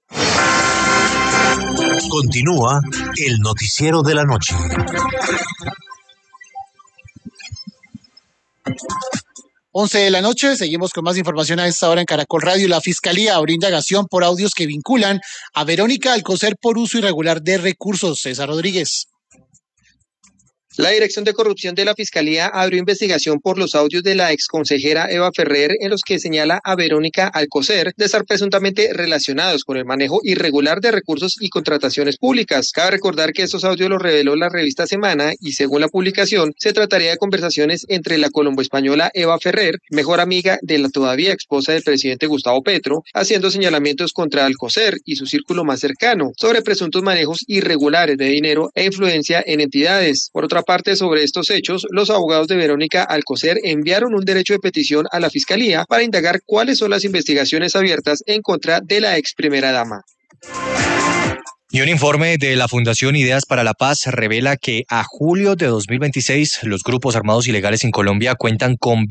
Continúa el noticiero de la noche. 11 de la noche, seguimos con más información a esta hora en Caracol Radio. La Fiscalía abrió indagación por audios que vinculan a Verónica Alcocer por uso irregular de recursos. César Rodríguez. La Dirección de Corrupción de la Fiscalía abrió investigación por los audios de la exconsejera Eva Ferrer en los que señala a Verónica Alcocer de estar presuntamente relacionados con el manejo irregular de recursos y contrataciones públicas. Cabe recordar que estos audios los reveló la revista Semana y según la publicación se trataría de conversaciones entre la colombo-española Eva Ferrer, mejor amiga de la todavía esposa del presidente Gustavo Petro, haciendo señalamientos contra Alcocer y su círculo más cercano sobre presuntos manejos irregulares de dinero e influencia en entidades. Por otra parte, sobre estos hechos, los abogados de Verónica Alcocer enviaron un derecho de petición a la Fiscalía para indagar cuáles son las investigaciones abiertas en contra de la ex primera dama. Y un informe de la Fundación Ideas para la Paz revela que a julio de 2026 los grupos armados ilegales en Colombia cuentan con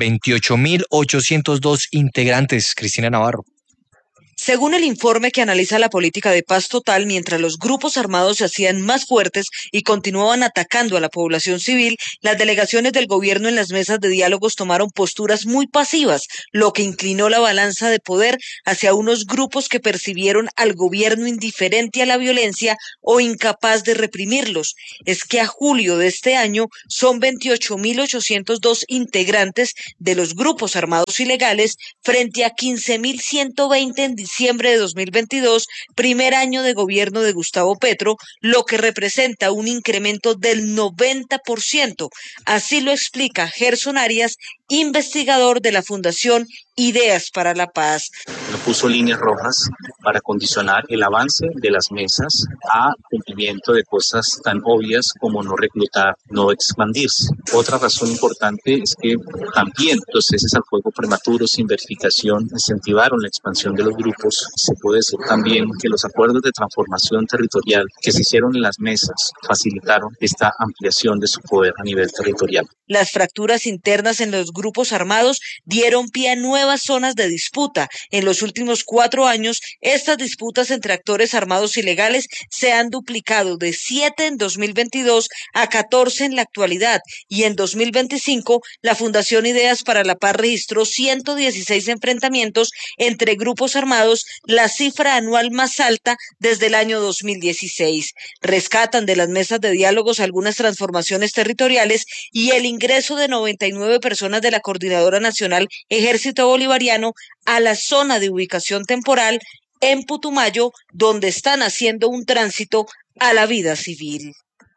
28.802 integrantes. Cristina Navarro. Según el informe que analiza la política de paz total, mientras los grupos armados se hacían más fuertes y continuaban atacando a la población civil, las delegaciones del gobierno en las mesas de diálogos tomaron posturas muy pasivas, lo que inclinó la balanza de poder hacia unos grupos que percibieron al gobierno indiferente a la violencia o incapaz de reprimirlos. Es que a julio de este año son 28.802 integrantes de los grupos armados ilegales frente a 15.120 en diciembre de 2022, primer año de gobierno de Gustavo Petro, lo que representa un incremento del 90%. Así lo explica Gerson Arias, investigador de la Fundación Ideas para la Paz. No puso líneas rojas para condicionar el avance de las mesas a cumplimiento de cosas tan obvias como no reclutar, no expandirse. Otra razón importante es que también los ceses al fuego prematuros sin verificación incentivaron la expansión de los grupos. Se puede decir también que los acuerdos de transformación territorial que se hicieron en las mesas facilitaron esta ampliación de su poder a nivel territorial. Las fracturas internas en los grupos armados dieron pie a nuevas zonas de disputa. En los últimos 4 años, estas disputas entre actores armados ilegales se han duplicado de 7 en 2022 a 14 en la actualidad, y en 2025 la Fundación Ideas para la Paz registró 116 enfrentamientos entre grupos armados, la cifra anual más alta desde el año 2016. Rescatan de las mesas de diálogos algunas transformaciones territoriales y el ingreso de 99 personas de la Coordinadora Nacional Ejército Bolivariano a la zona de ubicación temporal en Putumayo, donde están haciendo un tránsito a la vida civil.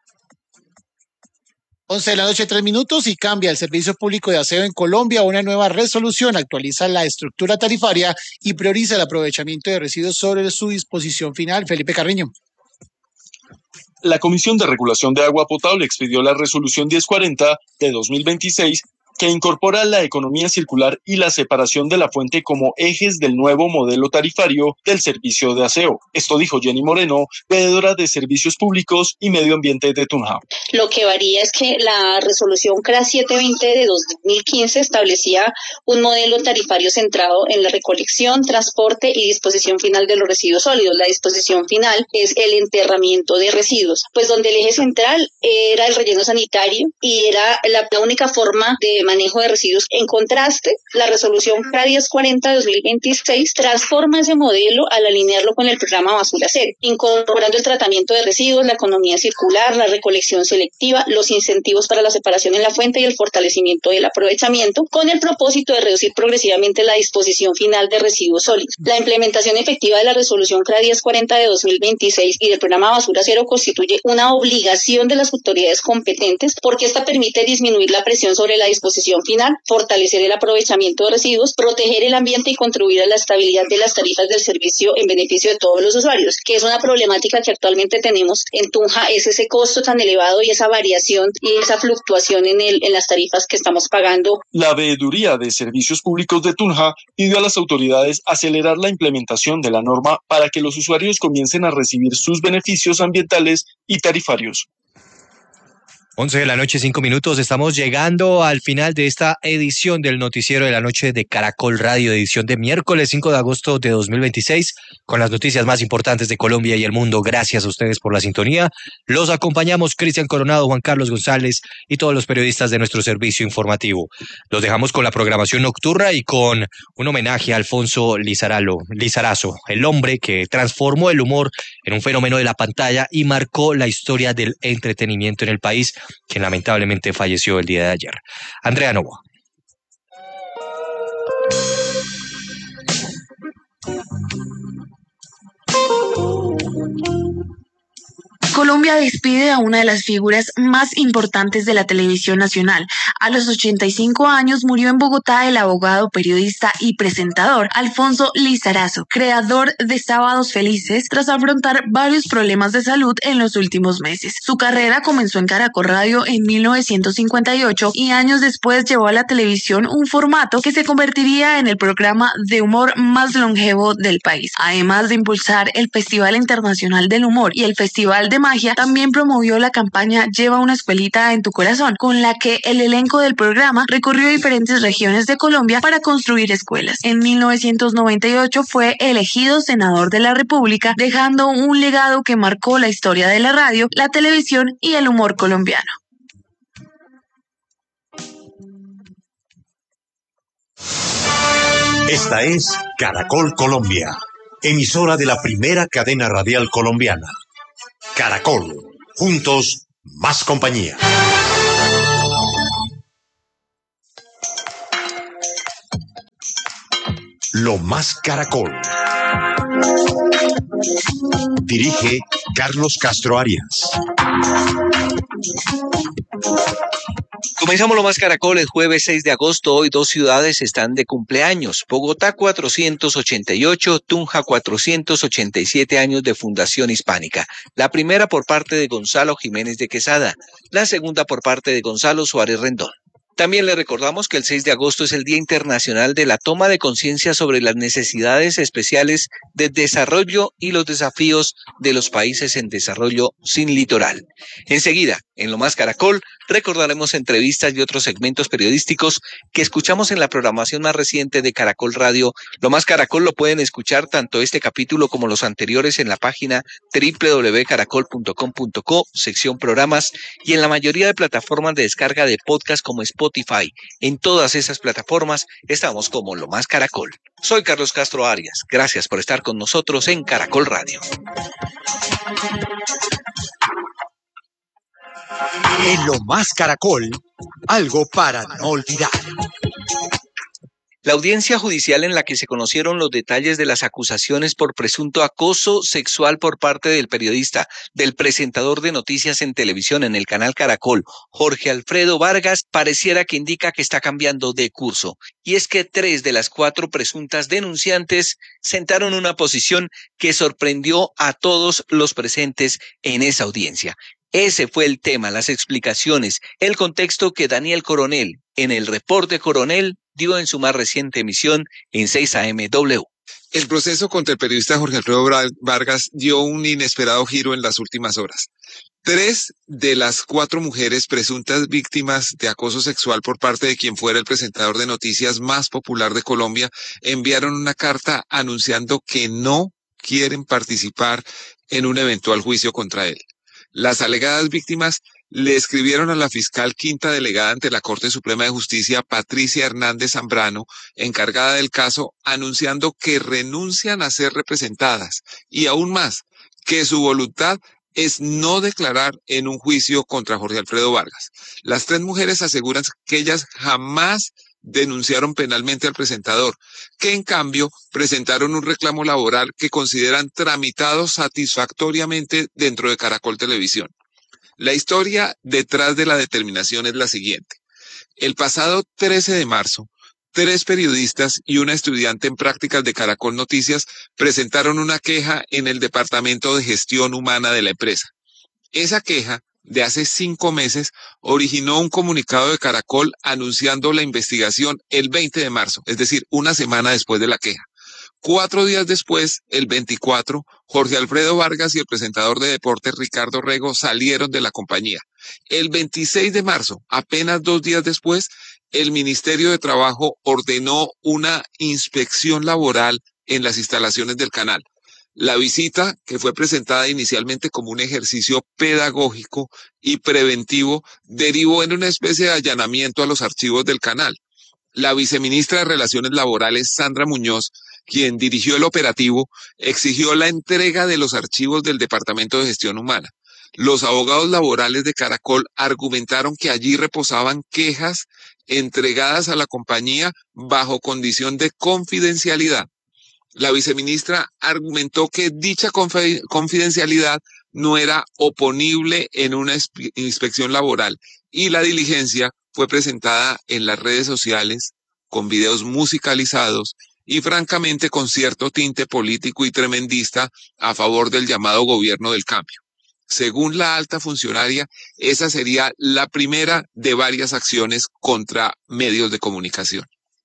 11 de la noche, 3 minutos, y cambia el Servicio Público de Aseo en Colombia. Una nueva resolución actualiza la estructura tarifaria y prioriza el aprovechamiento de residuos sobre su disposición final. Felipe Carreño. La Comisión de Regulación de Agua Potable expidió la resolución 1040 de 2026 que incorpora la economía circular y la separación de la fuente como ejes del nuevo modelo tarifario del servicio de aseo. Esto dijo Jenny Moreno, veedora de Servicios Públicos y Medio Ambiente de Tunja. Lo que varía es que la resolución CRA 720 de 2015 establecía un modelo tarifario centrado en la recolección, transporte y disposición final de los residuos sólidos. La disposición final es el enterramiento de residuos, pues donde el eje central era el relleno sanitario y era la única forma de manejo de residuos. En contraste, la resolución CRA 1040 de 2026 transforma ese modelo al alinearlo con el programa Basura Cero, incorporando el tratamiento de residuos, la economía circular, la recolección selectiva, los incentivos para la separación en la fuente y el fortalecimiento del aprovechamiento, con el propósito de reducir progresivamente la disposición final de residuos sólidos. La implementación efectiva de la resolución CRA 1040 de 2026 y del programa Basura Cero constituye una obligación de las autoridades competentes porque esta permite disminuir la presión sobre la disposición final, fortalecer el aprovechamiento de residuos, proteger el ambiente y contribuir a la estabilidad de las tarifas del servicio en beneficio de todos los usuarios, que es una problemática que actualmente tenemos en Tunja, es ese costo tan elevado y esa variación y esa fluctuación en las tarifas que estamos pagando. La Veeduría de Servicios Públicos de Tunja pidió a las autoridades acelerar la implementación de la norma para que los usuarios comiencen a recibir sus beneficios ambientales y tarifarios. 11 de la noche, 5 minutos. Estamos llegando al final de esta edición del Noticiero de la Noche de Caracol Radio, edición de miércoles 5 de agosto de 2026, con las noticias más importantes de Colombia y el mundo. Gracias a ustedes por la sintonía. Los acompañamos Cristian Coronado, Juan Carlos González y todos los periodistas de nuestro servicio informativo. Los dejamos con la programación nocturna y con un homenaje a Alfonso Lizarazo, el hombre que transformó el humor en un fenómeno de la pantalla y marcó la historia del entretenimiento en el país, quien lamentablemente falleció el día de ayer. Andrea Novoa. Colombia despide a una de las figuras más importantes de la televisión nacional. A los 85 años murió en Bogotá el abogado, periodista y presentador Alfonso Lizarazo, creador de Sábados Felices, tras afrontar varios problemas de salud en los últimos meses. Su carrera comenzó en Caracol Radio en 1958 y años después llevó a la televisión un formato que se convertiría en el programa de humor más longevo del país. Además de impulsar el Festival Internacional del Humor y el Festival de Magia, también promovió la campaña Lleva una escuelita en tu corazón, con la que el elenco del programa recorrió diferentes regiones de Colombia para construir escuelas. En 1998 fue elegido senador de la República, dejando un legado que marcó la historia de la radio, la televisión y el humor colombiano. Esta es Caracol Colombia, emisora de la primera cadena radial colombiana. Caracol, juntos, más compañía. Lo más Caracol. Dirige Carlos Castro Arias. Comenzamos Lo más Caracol el jueves 6 de agosto. Hoy dos ciudades están de cumpleaños. Bogotá 488, Tunja 487 años de fundación hispánica. La primera por parte de Gonzalo Jiménez de Quesada, la segunda por parte de Gonzalo Suárez Rendón. También le recordamos que el 6 de agosto es el Día Internacional de la Toma de Conciencia sobre las necesidades especiales de desarrollo y los desafíos de los países en desarrollo sin litoral. Enseguida, en Lo más Caracol, recordaremos entrevistas y otros segmentos periodísticos que escuchamos en la programación más reciente de Caracol Radio. Lo más Caracol lo pueden escuchar tanto este capítulo como los anteriores en la página www.caracol.com.co, sección programas, y en la mayoría de plataformas de descarga de podcast como Spotify. En todas esas plataformas estamos como Lo más Caracol. Soy Carlos Castro Arias. Gracias por estar con nosotros en Caracol Radio. En Lo más Caracol, algo para no olvidar. La audiencia judicial en la que se conocieron los detalles de las acusaciones por presunto acoso sexual por parte del periodista, del presentador de noticias en televisión en el canal Caracol, Jorge Alfredo Vargas, pareciera que indica que está cambiando de curso. Y es que 3 de las 4 presuntas denunciantes sentaron una posición que sorprendió a todos los presentes en esa audiencia. Ese fue el tema, las explicaciones, el contexto que Daniel Coronel, en el Reporte Coronel, dio en su más reciente emisión en 6 AM-W. El proceso contra el periodista Jorge Alfredo Vargas dio un inesperado giro en las últimas horas. 3 de las 4 mujeres presuntas víctimas de acoso sexual por parte de quien fuera el presentador de noticias más popular de Colombia enviaron una carta anunciando que no quieren participar en un eventual juicio contra él. Las alegadas víctimas le escribieron a la fiscal quinta delegada ante la Corte Suprema de Justicia, Patricia Hernández Zambrano, encargada del caso, anunciando que renuncian a ser representadas y aún más, que su voluntad es no declarar en un juicio contra Jorge Alfredo Vargas. Las 3 mujeres aseguran que ellas jamás denunciaron penalmente al presentador, que en cambio presentaron un reclamo laboral que consideran tramitado satisfactoriamente dentro de Caracol Televisión. La historia detrás de la determinación es la siguiente. El pasado 13 de marzo, 3 periodistas y una estudiante en prácticas de Caracol Noticias presentaron una queja en el Departamento de Gestión Humana de la empresa. Esa queja, de hace 5 meses, originó un comunicado de Caracol anunciando la investigación el 20 de marzo, es decir, una semana después de la queja. 4 días después, el 24, Jorge Alfredo Vargas y el presentador de deportes Ricardo Rego salieron de la compañía. El 26 de marzo, apenas 2 días después, el Ministerio de Trabajo ordenó una inspección laboral en las instalaciones del canal. La visita, que fue presentada inicialmente como un ejercicio pedagógico y preventivo, derivó en una especie de allanamiento a los archivos del canal. La viceministra de Relaciones Laborales, Sandra Muñoz, quien dirigió el operativo, exigió la entrega de los archivos del Departamento de Gestión Humana. Los abogados laborales de Caracol argumentaron que allí reposaban quejas entregadas a la compañía bajo condición de confidencialidad. La viceministra argumentó que dicha confidencialidad no era oponible en una inspección laboral y la diligencia fue presentada en las redes sociales con videos musicalizados y francamente con cierto tinte político y tremendista a favor del llamado gobierno del cambio. Según la alta funcionaria, esa sería la primera de varias acciones contra medios de comunicación.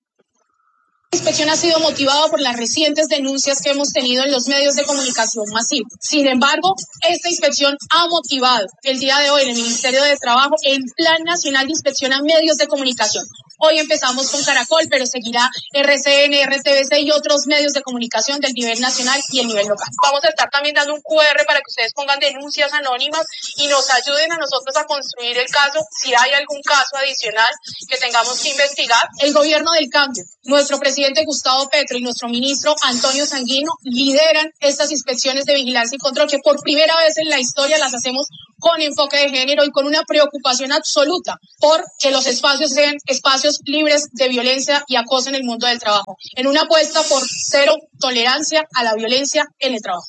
La inspección ha sido motivada por las recientes denuncias que hemos tenido en los medios de comunicación masivos. Sin embargo, esta inspección ha motivado el día de hoy en el Ministerio de Trabajo el Plan Nacional de Inspección a Medios de Comunicación. Hoy empezamos con Caracol, pero seguirá RCN, RTVC y otros medios de comunicación del nivel nacional y el nivel local. Vamos a estar también dando un QR para que ustedes pongan denuncias anónimas y nos ayuden a nosotros a construir el caso si hay algún caso adicional que tengamos que investigar. El gobierno del cambio, nuestro presidente Gustavo Petro y nuestro ministro Antonio Sanguino lideran estas inspecciones de vigilancia y control que por primera vez en la historia las hacemos con enfoque de género y con una preocupación absoluta por que los espacios sean espacios libres de violencia y acoso en el mundo del trabajo, en una apuesta por cero tolerancia a la violencia en el trabajo.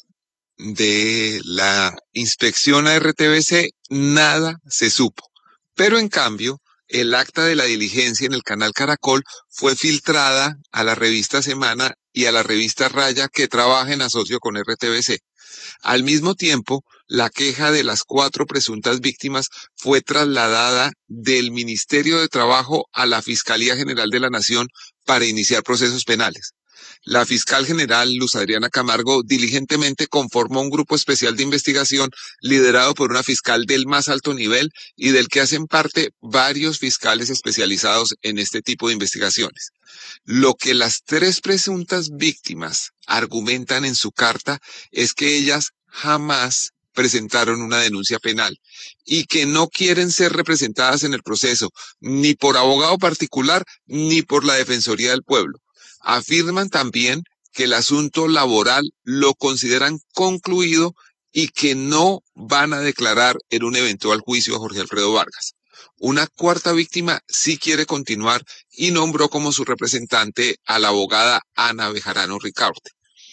De la inspección a RTVC nada se supo, pero en cambio el acta de la diligencia en el canal Caracol fue filtrada a la revista Semana y a la revista Raya que trabaja en asocio con RTVC. Al mismo tiempo, la queja de las 4 presuntas víctimas fue trasladada del Ministerio de Trabajo a la Fiscalía General de la Nación para iniciar procesos penales. La fiscal general Luz Adriana Camargo diligentemente conformó un grupo especial de investigación liderado por una fiscal del más alto nivel y del que hacen parte varios fiscales especializados en este tipo de investigaciones. Lo que las 3 presuntas víctimas argumentan en su carta es que ellas jamás presentaron una denuncia penal y que no quieren ser representadas en el proceso, ni por abogado particular ni por la Defensoría del Pueblo. Afirman también que el asunto laboral lo consideran concluido y que no van a declarar en un eventual juicio a Jorge Alfredo Vargas. Una 4ª víctima sí quiere continuar y nombró como su representante a la abogada Ana Bejarano Ricaurte.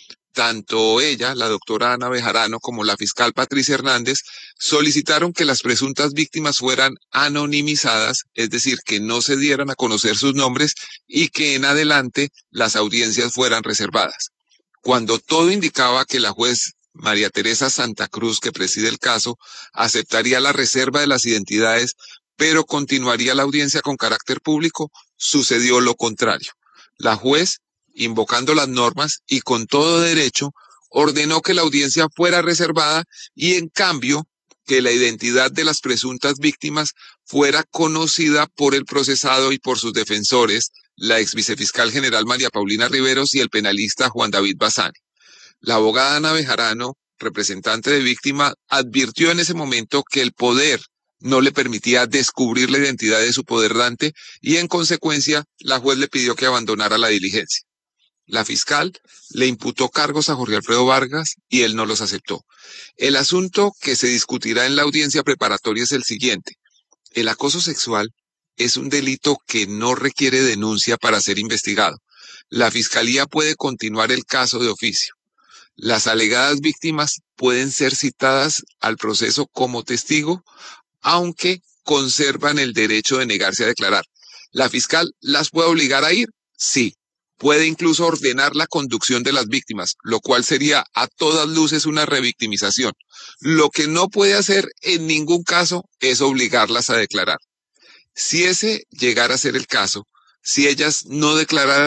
Tanto ella, la doctora Ana Bejarano, como la fiscal Patricia Hernández solicitaron que las presuntas víctimas fueran anonimizadas, es decir, que no se dieran a conocer sus nombres y que en adelante las audiencias fueran reservadas. Cuando todo indicaba que la juez María Teresa Santa Cruz, que preside el caso, aceptaría la reserva de las identidades, pero continuaría la audiencia con carácter público, sucedió lo contrario. La juez, invocando las normas y con todo derecho, ordenó que la audiencia fuera reservada y en cambio que la identidad de las presuntas víctimas fuera conocida por el procesado y por sus defensores, la ex vicefiscal general María Paulina Riveros y el penalista Juan David Bassani. La abogada Ana Bejarano, representante de víctima, advirtió en ese momento que el poder no le permitía descubrir la identidad de su poderdante y en consecuencia la juez le pidió que abandonara la diligencia. La fiscal le imputó cargos a Jorge Alfredo Vargas y él no los aceptó. El asunto que se discutirá en la audiencia preparatoria es el siguiente. El acoso sexual es un delito que no requiere denuncia para ser investigado. La fiscalía puede continuar el caso de oficio. Las alegadas víctimas pueden ser citadas al proceso como testigo, aunque conservan el derecho de negarse a declarar. ¿La fiscal las puede obligar a ir? Sí. Puede incluso ordenar la conducción de las víctimas, lo cual sería a todas luces una revictimización. Lo que no puede hacer en ningún caso es obligarlas a declarar. Si ese llegara a ser el caso, si ellas no declararan,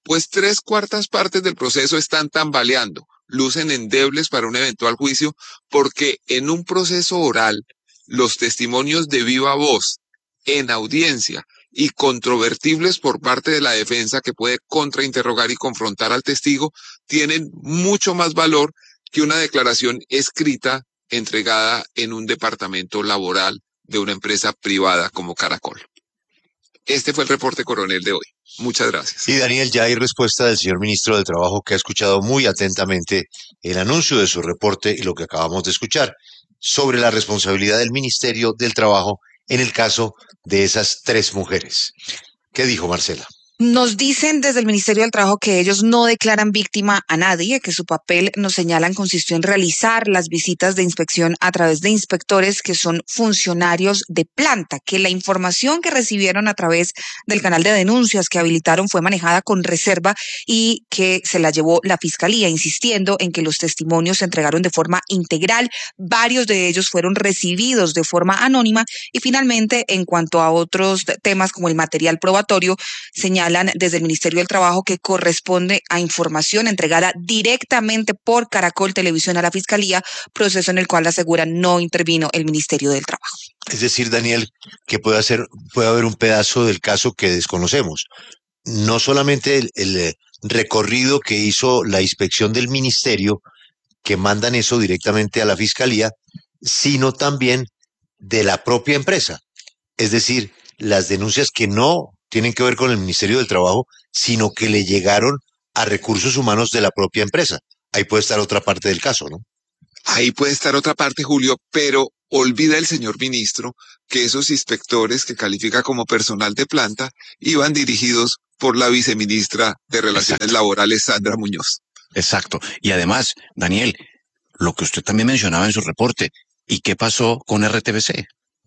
pues 3/4 partes del proceso están tambaleando, lucen endebles para un eventual juicio, porque en un proceso oral, los testimonios de viva voz, en audiencia y controvertibles por parte de la defensa, que puede contrainterrogar y confrontar al testigo, tienen mucho más valor que una declaración escrita entregada en un departamento laboral de una empresa privada como Caracol. Este fue el reporte coronel de hoy. Muchas gracias. Y Daniel, ya hay respuesta del señor ministro del Trabajo, que ha escuchado muy atentamente el anuncio de su reporte y lo que acabamos de escuchar sobre la responsabilidad del Ministerio del Trabajo en el caso de esas 3 mujeres. ¿Qué dijo Marcela? Nos dicen desde el Ministerio del Trabajo que ellos no declaran víctima a nadie, que su papel, nos señalan, consistió en realizar las visitas de inspección a través de inspectores que son funcionarios de planta, que la información que recibieron a través del canal de denuncias que habilitaron fue manejada con reserva y que se la llevó la Fiscalía, insistiendo en que los testimonios se entregaron de forma integral, varios de ellos fueron recibidos de forma anónima y finalmente, en cuanto a otros temas como el material probatorio, señalan desde el Ministerio del Trabajo que corresponde a información entregada directamente por Caracol Televisión a la Fiscalía, proceso en el cual aseguran no intervino el Ministerio del Trabajo. Es decir, Daniel, que puede haber un pedazo del caso que desconocemos. No solamente el recorrido que hizo la inspección del ministerio, que mandan eso directamente a la Fiscalía, sino también de la propia empresa. Es decir, las denuncias que no tienen que ver con el Ministerio del Trabajo, sino que le llegaron a recursos humanos de la propia empresa. Ahí puede estar otra parte del caso, ¿no? Ahí puede estar otra parte, Julio, pero olvida el señor ministro que esos inspectores que califica como personal de planta iban dirigidos por la viceministra de Relaciones Laborales, Sandra Muñoz. Exacto. Y además, Daniel, lo que usted también mencionaba en su reporte, ¿y qué pasó con RTBC?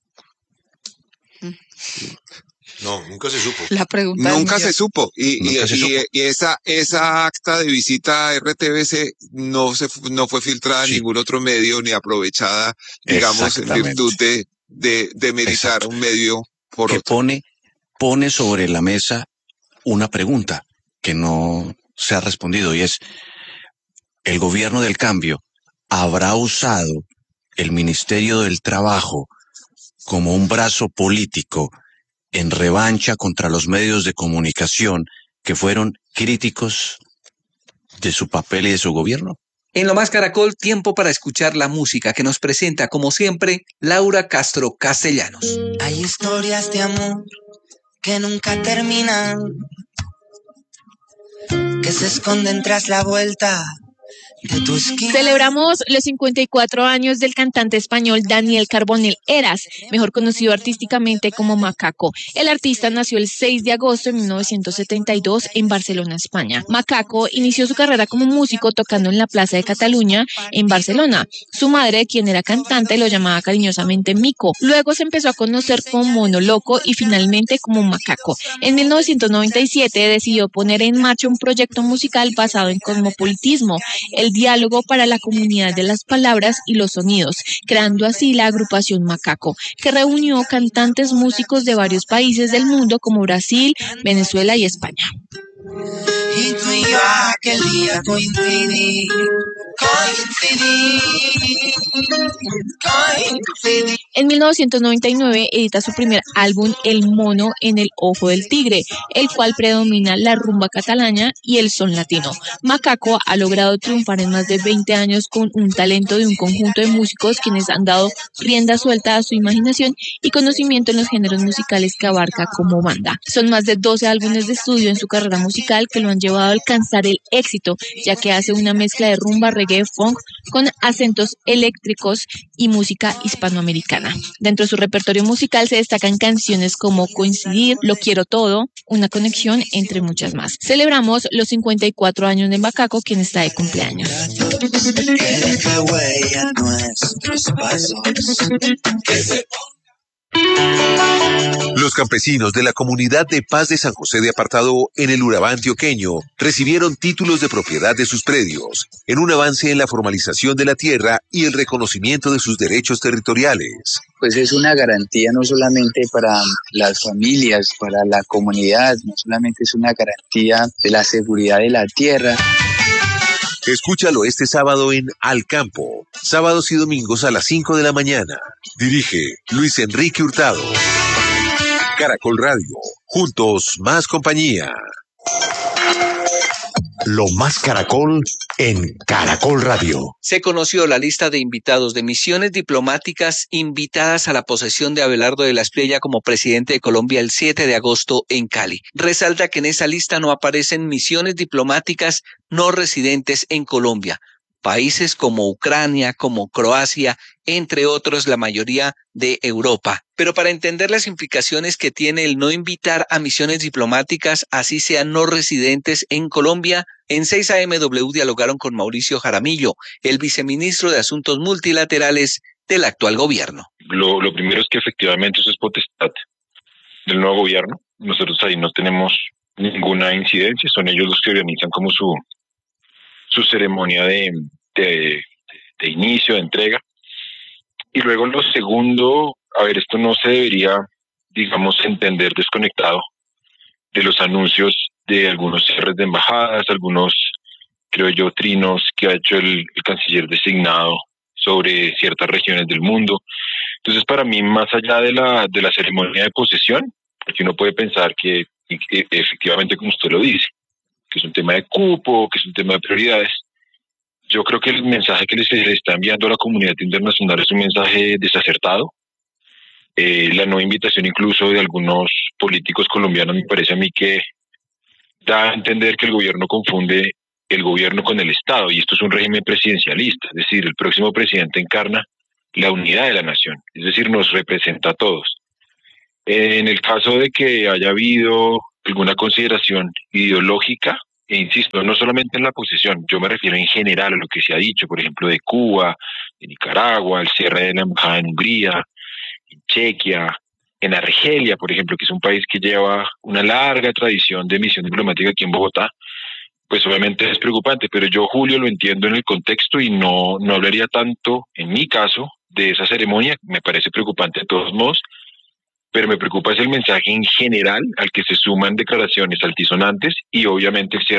No, nunca se supo. La pregunta nunca se supo. Y esa acta de visita a RTBC no fue filtrada en ningún otro medio ni aprovechada, digamos, en virtud de meditar un medio por otro. Pone sobre la mesa una pregunta que no se ha respondido, y es: ¿el gobierno del cambio habrá usado el Ministerio del Trabajo como un brazo político en revancha contra los medios de comunicación que fueron críticos de su papel y de su gobierno? En Lo Más Caracol, tiempo para escuchar la música que nos presenta, como siempre, Laura Castro Castellanos. Hay historias de amor que nunca terminan, que se esconden tras la vuelta de tu esquina. Celebramos los 54 años del cantante español Daniel Carbonell Heras, mejor conocido artísticamente como Macaco. El artista nació el 6 de agosto de 1972 en Barcelona, España. Macaco inició su carrera como músico tocando en la Plaza de Cataluña, en Barcelona. Su madre, quien era cantante, lo llamaba cariñosamente Mico. Luego se empezó a conocer como Mono Loco y finalmente como Macaco. En 1997 decidió poner en marcha un proyecto musical basado en cosmopolitismo, el diálogo para la comunidad de las palabras y los sonidos, creando así la agrupación Macaco, que reunió cantantes músicos de varios países del mundo como Brasil, Venezuela y España. Y tú y yo aquel día coincidí. En 1999 edita su primer álbum El Mono en el Ojo del Tigre, el cual predomina la rumba catalana y el son latino. Macaco ha logrado triunfar en más de 20 años con un talento de un conjunto de músicos quienes han dado rienda suelta a su imaginación y conocimiento en los géneros musicales que abarca como banda. Son más de 12 álbumes de estudio en su carrera musical que lo han llevado a alcanzar el éxito, ya que hace una mezcla de rumba, reggae, funk con acentos eléctricos y música hispanoamericana. Dentro de su repertorio musical se destacan canciones como Coincidir, Lo Quiero Todo, Una Conexión, entre muchas más. Celebramos los 54 años de Macaco, quien está de cumpleaños. Los campesinos de la comunidad de Paz de San José de Apartado en el Urabá antioqueño recibieron títulos de propiedad de sus predios, en un avance en la formalización de la tierra y el reconocimiento de sus derechos territoriales. Pues es una garantía no solamente para las familias, para la comunidad, no solamente es una garantía de la seguridad de la tierra. Escúchalo este sábado en Al Campo, sábados y domingos a las 5 de la mañana. Dirige Luis Enrique Hurtado. Caracol Radio, juntos más compañía. Lo más Caracol en Caracol Radio. Se conoció la lista de invitados de misiones diplomáticas invitadas a la posesión de Abelardo de la Espriella como presidente de Colombia el 7 de agosto en Cali. Resalta que en esa lista no aparecen misiones diplomáticas no residentes en Colombia. Países como Ucrania, como Croacia, entre otros, la mayoría de Europa. Pero para entender las implicaciones que tiene el no invitar a misiones diplomáticas, así sean no residentes en Colombia, en 6AMW dialogaron con Mauricio Jaramillo, el viceministro de Asuntos Multilaterales del actual gobierno. Lo primero es que efectivamente eso es potestad del nuevo gobierno. Nosotros ahí no tenemos ninguna incidencia, son ellos los que organizan como su ceremonia de inicio, de entrega. Y luego lo segundo, esto no se debería, digamos, entender desconectado de los anuncios de algunos cierres de embajadas, algunos, creo yo, trinos que ha hecho el canciller designado sobre ciertas regiones del mundo. Entonces, para mí, más allá de la ceremonia de posesión, porque uno puede pensar que efectivamente, como usted lo dice, que es un tema de cupo, que es un tema de prioridades. Yo creo que el mensaje que se le está enviando a la comunidad internacional es un mensaje desacertado. La nueva invitación incluso de algunos políticos colombianos me parece a mí que da a entender que el gobierno confunde el gobierno con el Estado, y esto es un régimen presidencialista, es decir, el próximo presidente encarna la unidad de la nación, es decir, nos representa a todos. En el caso de que haya habido alguna consideración ideológica, e insisto, no solamente en la posesión, yo me refiero en general a lo que se ha dicho, por ejemplo, de Cuba, de Nicaragua, el cierre de la embajada en Hungría, en Chequia, en Argelia, por ejemplo, que es un país que lleva una larga tradición de misión diplomática aquí en Bogotá, pues obviamente es preocupante, pero yo, Julio, lo entiendo en el contexto y no hablaría tanto, en mi caso, de esa ceremonia. Me parece preocupante de todos modos, pero me preocupa es el mensaje en general al que se suman declaraciones altisonantes y obviamente el cierre